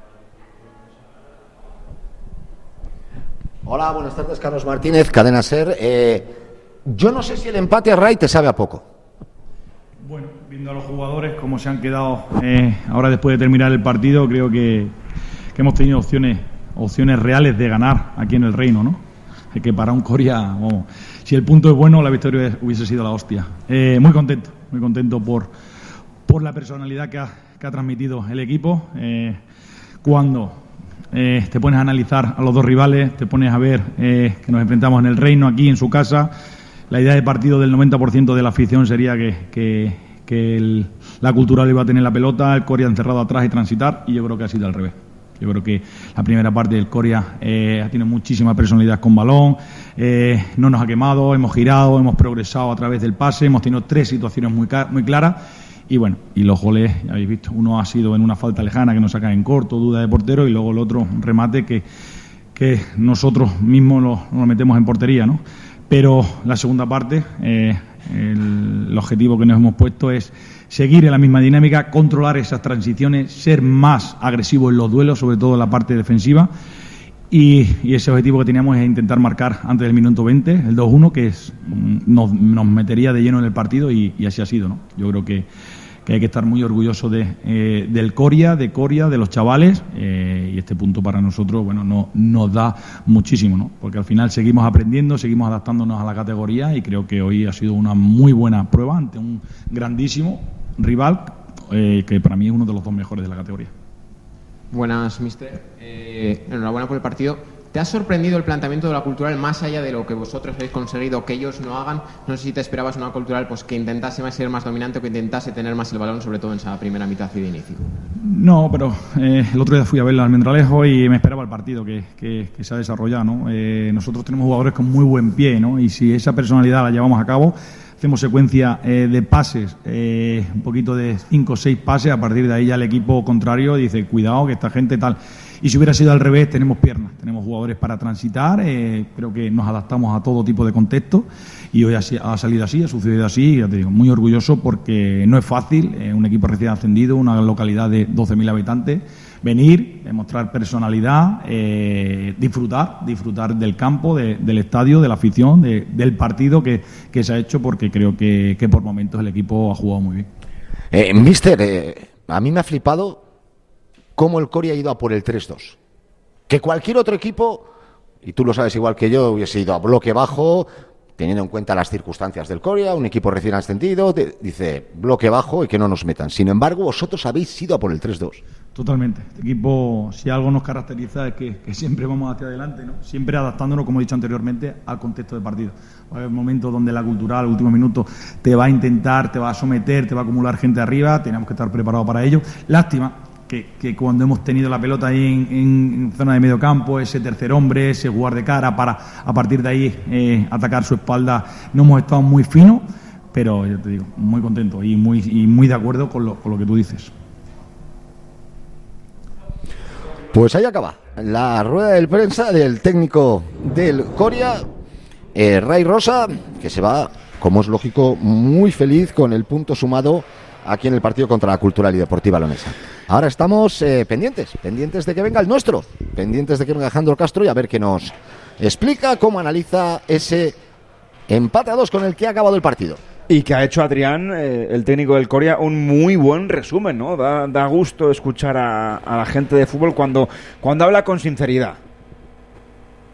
A: Hola, buenas tardes, Carlos Martínez, Cadena SER. Eh, yo no sé si el empate a Ray te sabe a poco.
I: Bueno, viendo a los jugadores cómo se han quedado eh, ahora después de terminar el partido, creo que, que hemos tenido opciones opciones reales de ganar aquí en el Reino, ¿no? Es que para un Coria, vamos, si el punto es bueno, la victoria hubiese sido la hostia. Eh, muy contento, muy contento por, por la personalidad que ha, que ha transmitido el equipo. Eh, cuando eh, te pones a analizar a los dos rivales, te pones a ver eh, que nos enfrentamos en el Reino, aquí en su casa, la idea de partido del noventa por ciento de la afición sería que, que, que el, la Cultural iba a tener la pelota, el Coria encerrado atrás y transitar, y yo creo que ha sido al revés. Yo creo que la primera parte del Coria eh, tiene muchísima personalidad con balón, eh, no nos ha quemado, hemos girado, hemos progresado a través del pase, hemos tenido tres situaciones muy, muy claras y bueno, y los goles, ya habéis visto, uno ha sido en una falta lejana que nos saca en corto, duda de portero, y luego el otro, un remate que, que nosotros mismos lo, lo metemos en portería, ¿no? Pero la segunda parte, eh, el, el objetivo que nos hemos puesto es seguir en la misma dinámica, controlar esas transiciones, ser más agresivos en los duelos, sobre todo en la parte defensiva, y, y ese objetivo que teníamos es intentar marcar antes del minuto veinte, el dos uno, que es, nos, nos metería de lleno en el partido, y, y así ha sido, ¿no? Yo creo que, que hay que estar muy orgulloso de, eh, del Coria, de Coria, de los chavales, eh, y este punto para nosotros, bueno, no, nos da muchísimo, ¿no? Porque al final seguimos aprendiendo, seguimos adaptándonos a la categoría, y creo que hoy ha sido una muy buena prueba ante un grandísimo rival, eh, que para mí es uno de los dos mejores de la categoría.
J: Buenas, mister. Eh, enhorabuena por el partido. ¿Te ha sorprendido el planteamiento de la Cultural más allá de lo que vosotros habéis conseguido que ellos no hagan? No sé si te esperabas una Cultural pues que intentase más ser más dominante o que intentase tener más el balón, sobre todo en esa primera mitad y de inicio.
I: No, pero eh, el otro día fui a ver al Almendralejo y me esperaba el partido que, que, que se ha desarrollado, ¿no? Eh, nosotros tenemos jugadores con muy buen pie, ¿no? Y si esa personalidad la llevamos a cabo, hacemos secuencia eh, de pases, eh, un poquito de cinco o seis pases, a partir de ahí ya el equipo contrario dice, cuidado que esta gente tal. Y si hubiera sido al revés, tenemos piernas, tenemos jugadores para transitar, eh, creo que nos adaptamos a todo tipo de contexto, y hoy ha, ha salido así, ha sucedido así, ya te digo, muy orgulloso porque no es fácil, eh, un equipo recién ascendido, una localidad de doce mil habitantes, venir, demostrar personalidad, eh, disfrutar, disfrutar del campo, de, del estadio, de la afición, de, del partido que, que se ha hecho, porque creo que, que por momentos el equipo ha jugado muy bien.
A: Eh, Mister, eh, a mí me ha flipado cómo el Coria ha ido a por el tres dos. Que cualquier otro equipo, y tú lo sabes igual que yo, hubiese ido a bloque bajo, teniendo en cuenta las circunstancias del Coria, un equipo recién ascendido, te, dice bloque bajo y que no nos metan. Sin embargo, vosotros habéis ido a por el tres dos.
I: Totalmente. Este equipo, si algo nos caracteriza, es que, que siempre vamos hacia adelante, ¿no? Siempre adaptándonos, como he dicho anteriormente, al contexto de partido. Va a haber momentos donde la Cultural, al último minuto, te va a intentar, te va a someter, te va a acumular gente arriba, tenemos que estar preparados para ello. Lástima que, que cuando hemos tenido la pelota ahí en, en, en zona de medio campo, ese tercer hombre, ese jugar de cara para a partir de ahí eh, atacar su espalda, no hemos estado muy finos, pero yo te digo, muy contento y muy, y muy de acuerdo con lo, con lo que tú dices.
A: Pues ahí acaba la rueda de prensa del técnico del Coria, eh, Ray Rosa, que se va, como es lógico, muy feliz con el punto sumado aquí en el partido contra la Cultural y Deportiva Leonesa. Ahora estamos eh, pendientes, pendientes de que venga el nuestro, pendientes de que venga Jandro Castro y a ver qué nos explica, cómo analiza ese empate a dos con el que ha acabado el partido.
B: Y que ha hecho Adrián, eh, el técnico del Coria, un muy buen resumen, ¿no? Da, da gusto escuchar a, a la gente de fútbol cuando, cuando habla con sinceridad.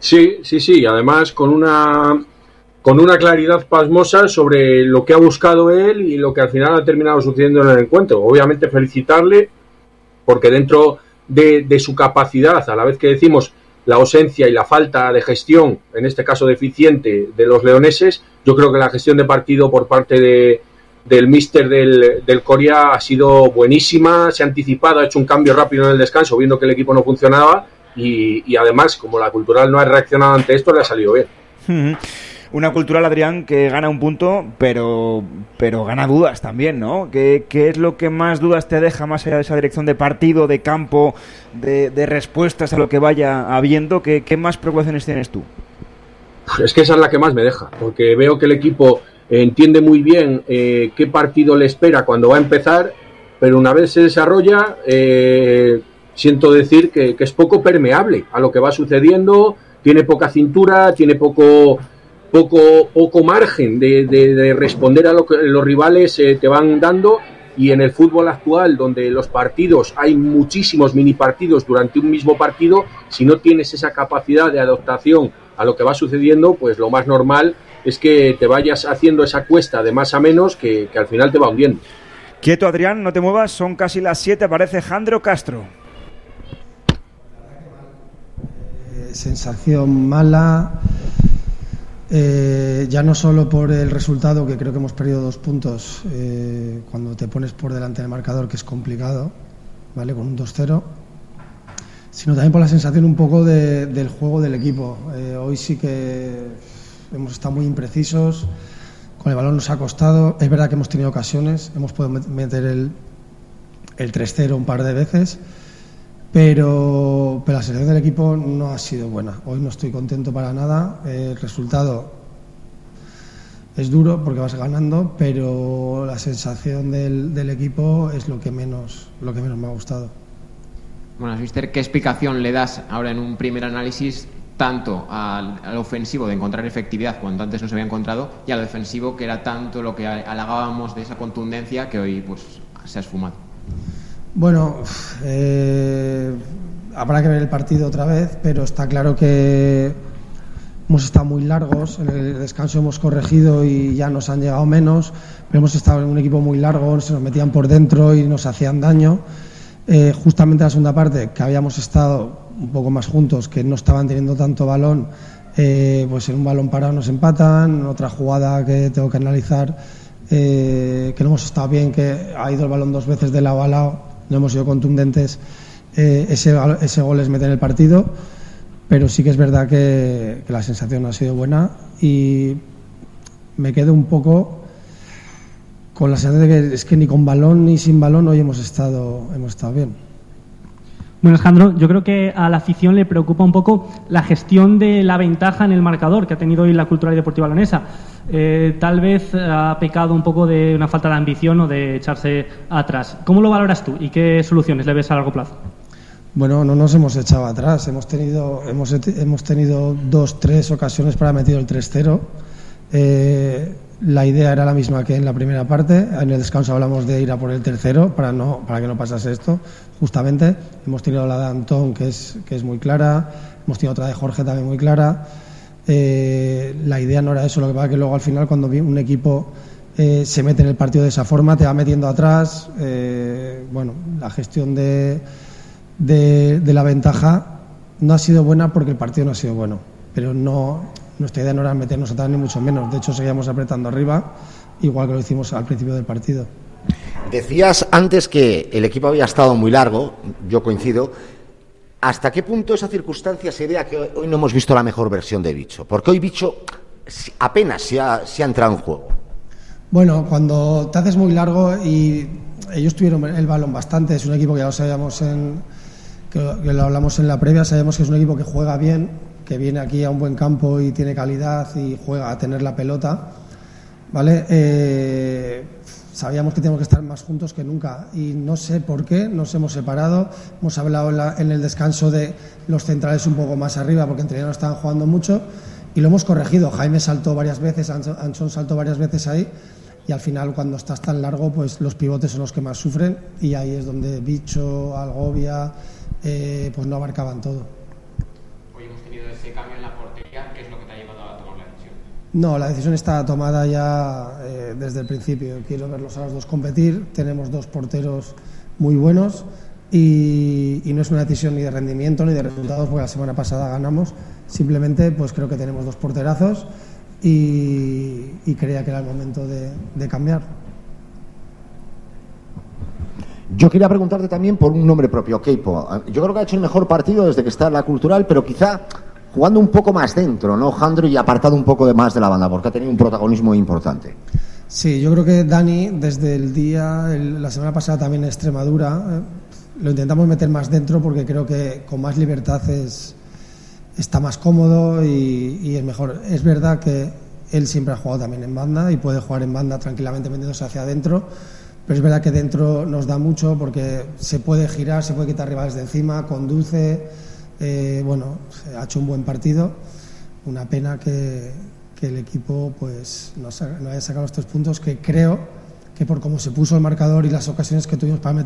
H: Sí, sí, sí, además con una con una claridad pasmosa sobre lo que ha buscado él y lo que al final ha terminado sucediendo en el encuentro. Obviamente felicitarle, porque dentro de, de su capacidad, a la vez que decimos la ausencia y la falta de gestión, en este caso deficiente, de los leoneses, yo creo que la gestión de partido por parte de, del míster del, del Coria ha sido buenísima, se ha anticipado, ha hecho un cambio rápido en el descanso, viendo que el equipo no funcionaba, y, y además, como la Cultural no ha reaccionado ante esto, le ha salido bien.
B: Uh-huh. Una Cultural, Adrián, que gana un punto, pero pero gana dudas también, ¿no? ¿Qué, qué es lo que más dudas te deja, más allá de esa dirección de partido, de campo, de, de respuestas a lo que vaya habiendo? ¿Qué, qué más preocupaciones tienes tú?
H: Es que esa es la que más me deja, porque veo que el equipo entiende muy bien eh, qué partido le espera cuando va a empezar, pero una vez se desarrolla, eh, siento decir que, que es poco permeable a lo que va sucediendo, tiene poca cintura, tiene poco... Poco, poco margen de, de, de responder a lo que los rivales eh, te van dando, y en el fútbol actual, donde los partidos, hay muchísimos mini partidos durante un mismo partido, si no tienes esa capacidad de adaptación a lo que va sucediendo, pues lo más normal es que te vayas haciendo esa cuesta de más a menos que, que al final te va hundiendo.
B: Quieto, Adrián, no te muevas, son casi las siete, aparece Jandro Castro.
K: Eh, sensación mala. Eh, ya no solo por el resultado, que creo que hemos perdido dos puntos eh, cuando te pones por delante del marcador, que es complicado, ¿vale? Con un dos cero, sino también por la sensación un poco de, del juego del equipo. Eh, hoy sí que hemos estado muy imprecisos, con el balón nos ha costado. Es verdad que hemos tenido ocasiones, hemos podido meter el, el tres cero un par de veces, Pero, pero la sensación del equipo no ha sido buena. Hoy no estoy contento para nada. El resultado es duro porque vas ganando, pero la sensación del, del equipo es lo que menos, lo que menos me ha gustado.
J: Bueno, mister, ¿qué explicación le das ahora en un primer análisis tanto al, al ofensivo de encontrar efectividad cuando antes no se había encontrado, y al defensivo, que era tanto lo que halagábamos de esa contundencia, que hoy pues se ha esfumado?
K: Bueno, eh, habrá que ver el partido otra vez, pero está claro que hemos estado muy largos. En el descanso hemos corregido y ya nos han llegado menos, pero hemos estado en un equipo muy largo, se nos metían por dentro y nos hacían daño. Eh, justamente en la segunda parte, que habíamos estado un poco más juntos, que no estaban teniendo tanto balón, eh, pues en un balón parado nos empatan. En otra jugada que tengo que analizar, eh, que no hemos estado bien, que ha ido el balón dos veces de lado a lado, no hemos sido contundentes, eh, ese, ese gol les mete en el partido. Pero sí que es verdad que, que la sensación no ha sido buena, y me quedo un poco con la sensación de que es que ni con balón ni sin balón hoy hemos estado, hemos estado bien.
L: Bueno, Alejandro, yo creo que a la afición le preocupa un poco la gestión de la ventaja en el marcador que ha tenido hoy la Cultural y Deportiva Leonesa. Eh, tal vez ha pecado un poco de una falta de ambición o de echarse atrás. ¿Cómo lo valoras tú y qué soluciones le ves a largo plazo?
K: Bueno, no nos hemos echado atrás. Hemos tenido, hemos, hemos tenido dos, tres ocasiones para meter el tres cero. Eh, la idea era la misma que en la primera parte. En el descanso hablamos de ir a por el tercero para no para que no pasase esto. Justamente hemos tenido la de Antón, que es que es muy clara. Hemos tenido otra de Jorge también muy clara. Eh, la idea no era eso. Lo que pasa es que luego al final, cuando un equipo eh, se mete en el partido de esa forma, te va metiendo atrás. Eh, bueno, la gestión de, de de la ventaja no ha sido buena porque el partido no ha sido bueno. Pero no, nuestra idea no era meternos atrás ni mucho menos. De hecho, seguíamos apretando arriba, igual que lo hicimos al principio del partido.
A: Decías antes que el equipo había estado muy largo, yo coincido. ¿Hasta qué punto esa circunstancia se debe a que hoy no hemos visto la mejor versión de Bicho? Porque hoy Bicho apenas se ha, se ha entrado en juego.
K: Bueno, cuando te haces muy largo, y ellos tuvieron el balón bastante, es un equipo que ya lo sabíamos, en, que, que lo hablamos en la previa, sabemos que es un equipo que juega bien, que viene aquí a un buen campo y tiene calidad y juega a tener la pelota, ¿vale? Eh, sabíamos que teníamos que estar más juntos que nunca, y no sé por qué nos hemos separado. Hemos hablado en, la, en el descanso de los centrales un poco más arriba, porque entre ellos no estaban jugando mucho, y lo hemos corregido. Jaime saltó varias veces, Anson saltó varias veces ahí, y al final, cuando estás tan largo, pues los pivotes son los que más sufren, y ahí es donde Bicho, Algovia, eh, pues no abarcaban todo.
J: Hoy hemos tenido ese cambio en la
K: No, la decisión está tomada ya eh, desde el principio. Quiero verlos a los dos competir. Tenemos dos porteros muy buenos y, y no es una decisión ni de rendimiento ni de resultados, porque la semana pasada ganamos. Simplemente, pues creo que tenemos dos porterazos y, y creía que era el momento de, de cambiar.
A: Yo quería preguntarte también por un nombre propio, Keipo. Yo creo que ha hecho el mejor partido desde que está en la Cultural, pero quizá jugando un poco más dentro, ¿no, Jandro? Y apartado un poco de más de la banda, porque ha tenido un protagonismo importante.
K: Sí, yo creo que Dani, desde el día, el, la semana pasada también en Extremadura, eh, lo intentamos meter más dentro porque creo que con más libertad es, está más cómodo y, y es mejor. Es verdad que él siempre ha jugado también en banda y puede jugar en banda tranquilamente metiéndose hacia adentro, pero es verdad que dentro nos da mucho porque se puede girar, se puede quitar rivales de encima, conduce, eh, bueno, ha hecho un buen partido. Una pena que, que el equipo pues no, no haya sacado los tres puntos, que creo que por cómo se puso el marcador y las ocasiones que tuvimos para meter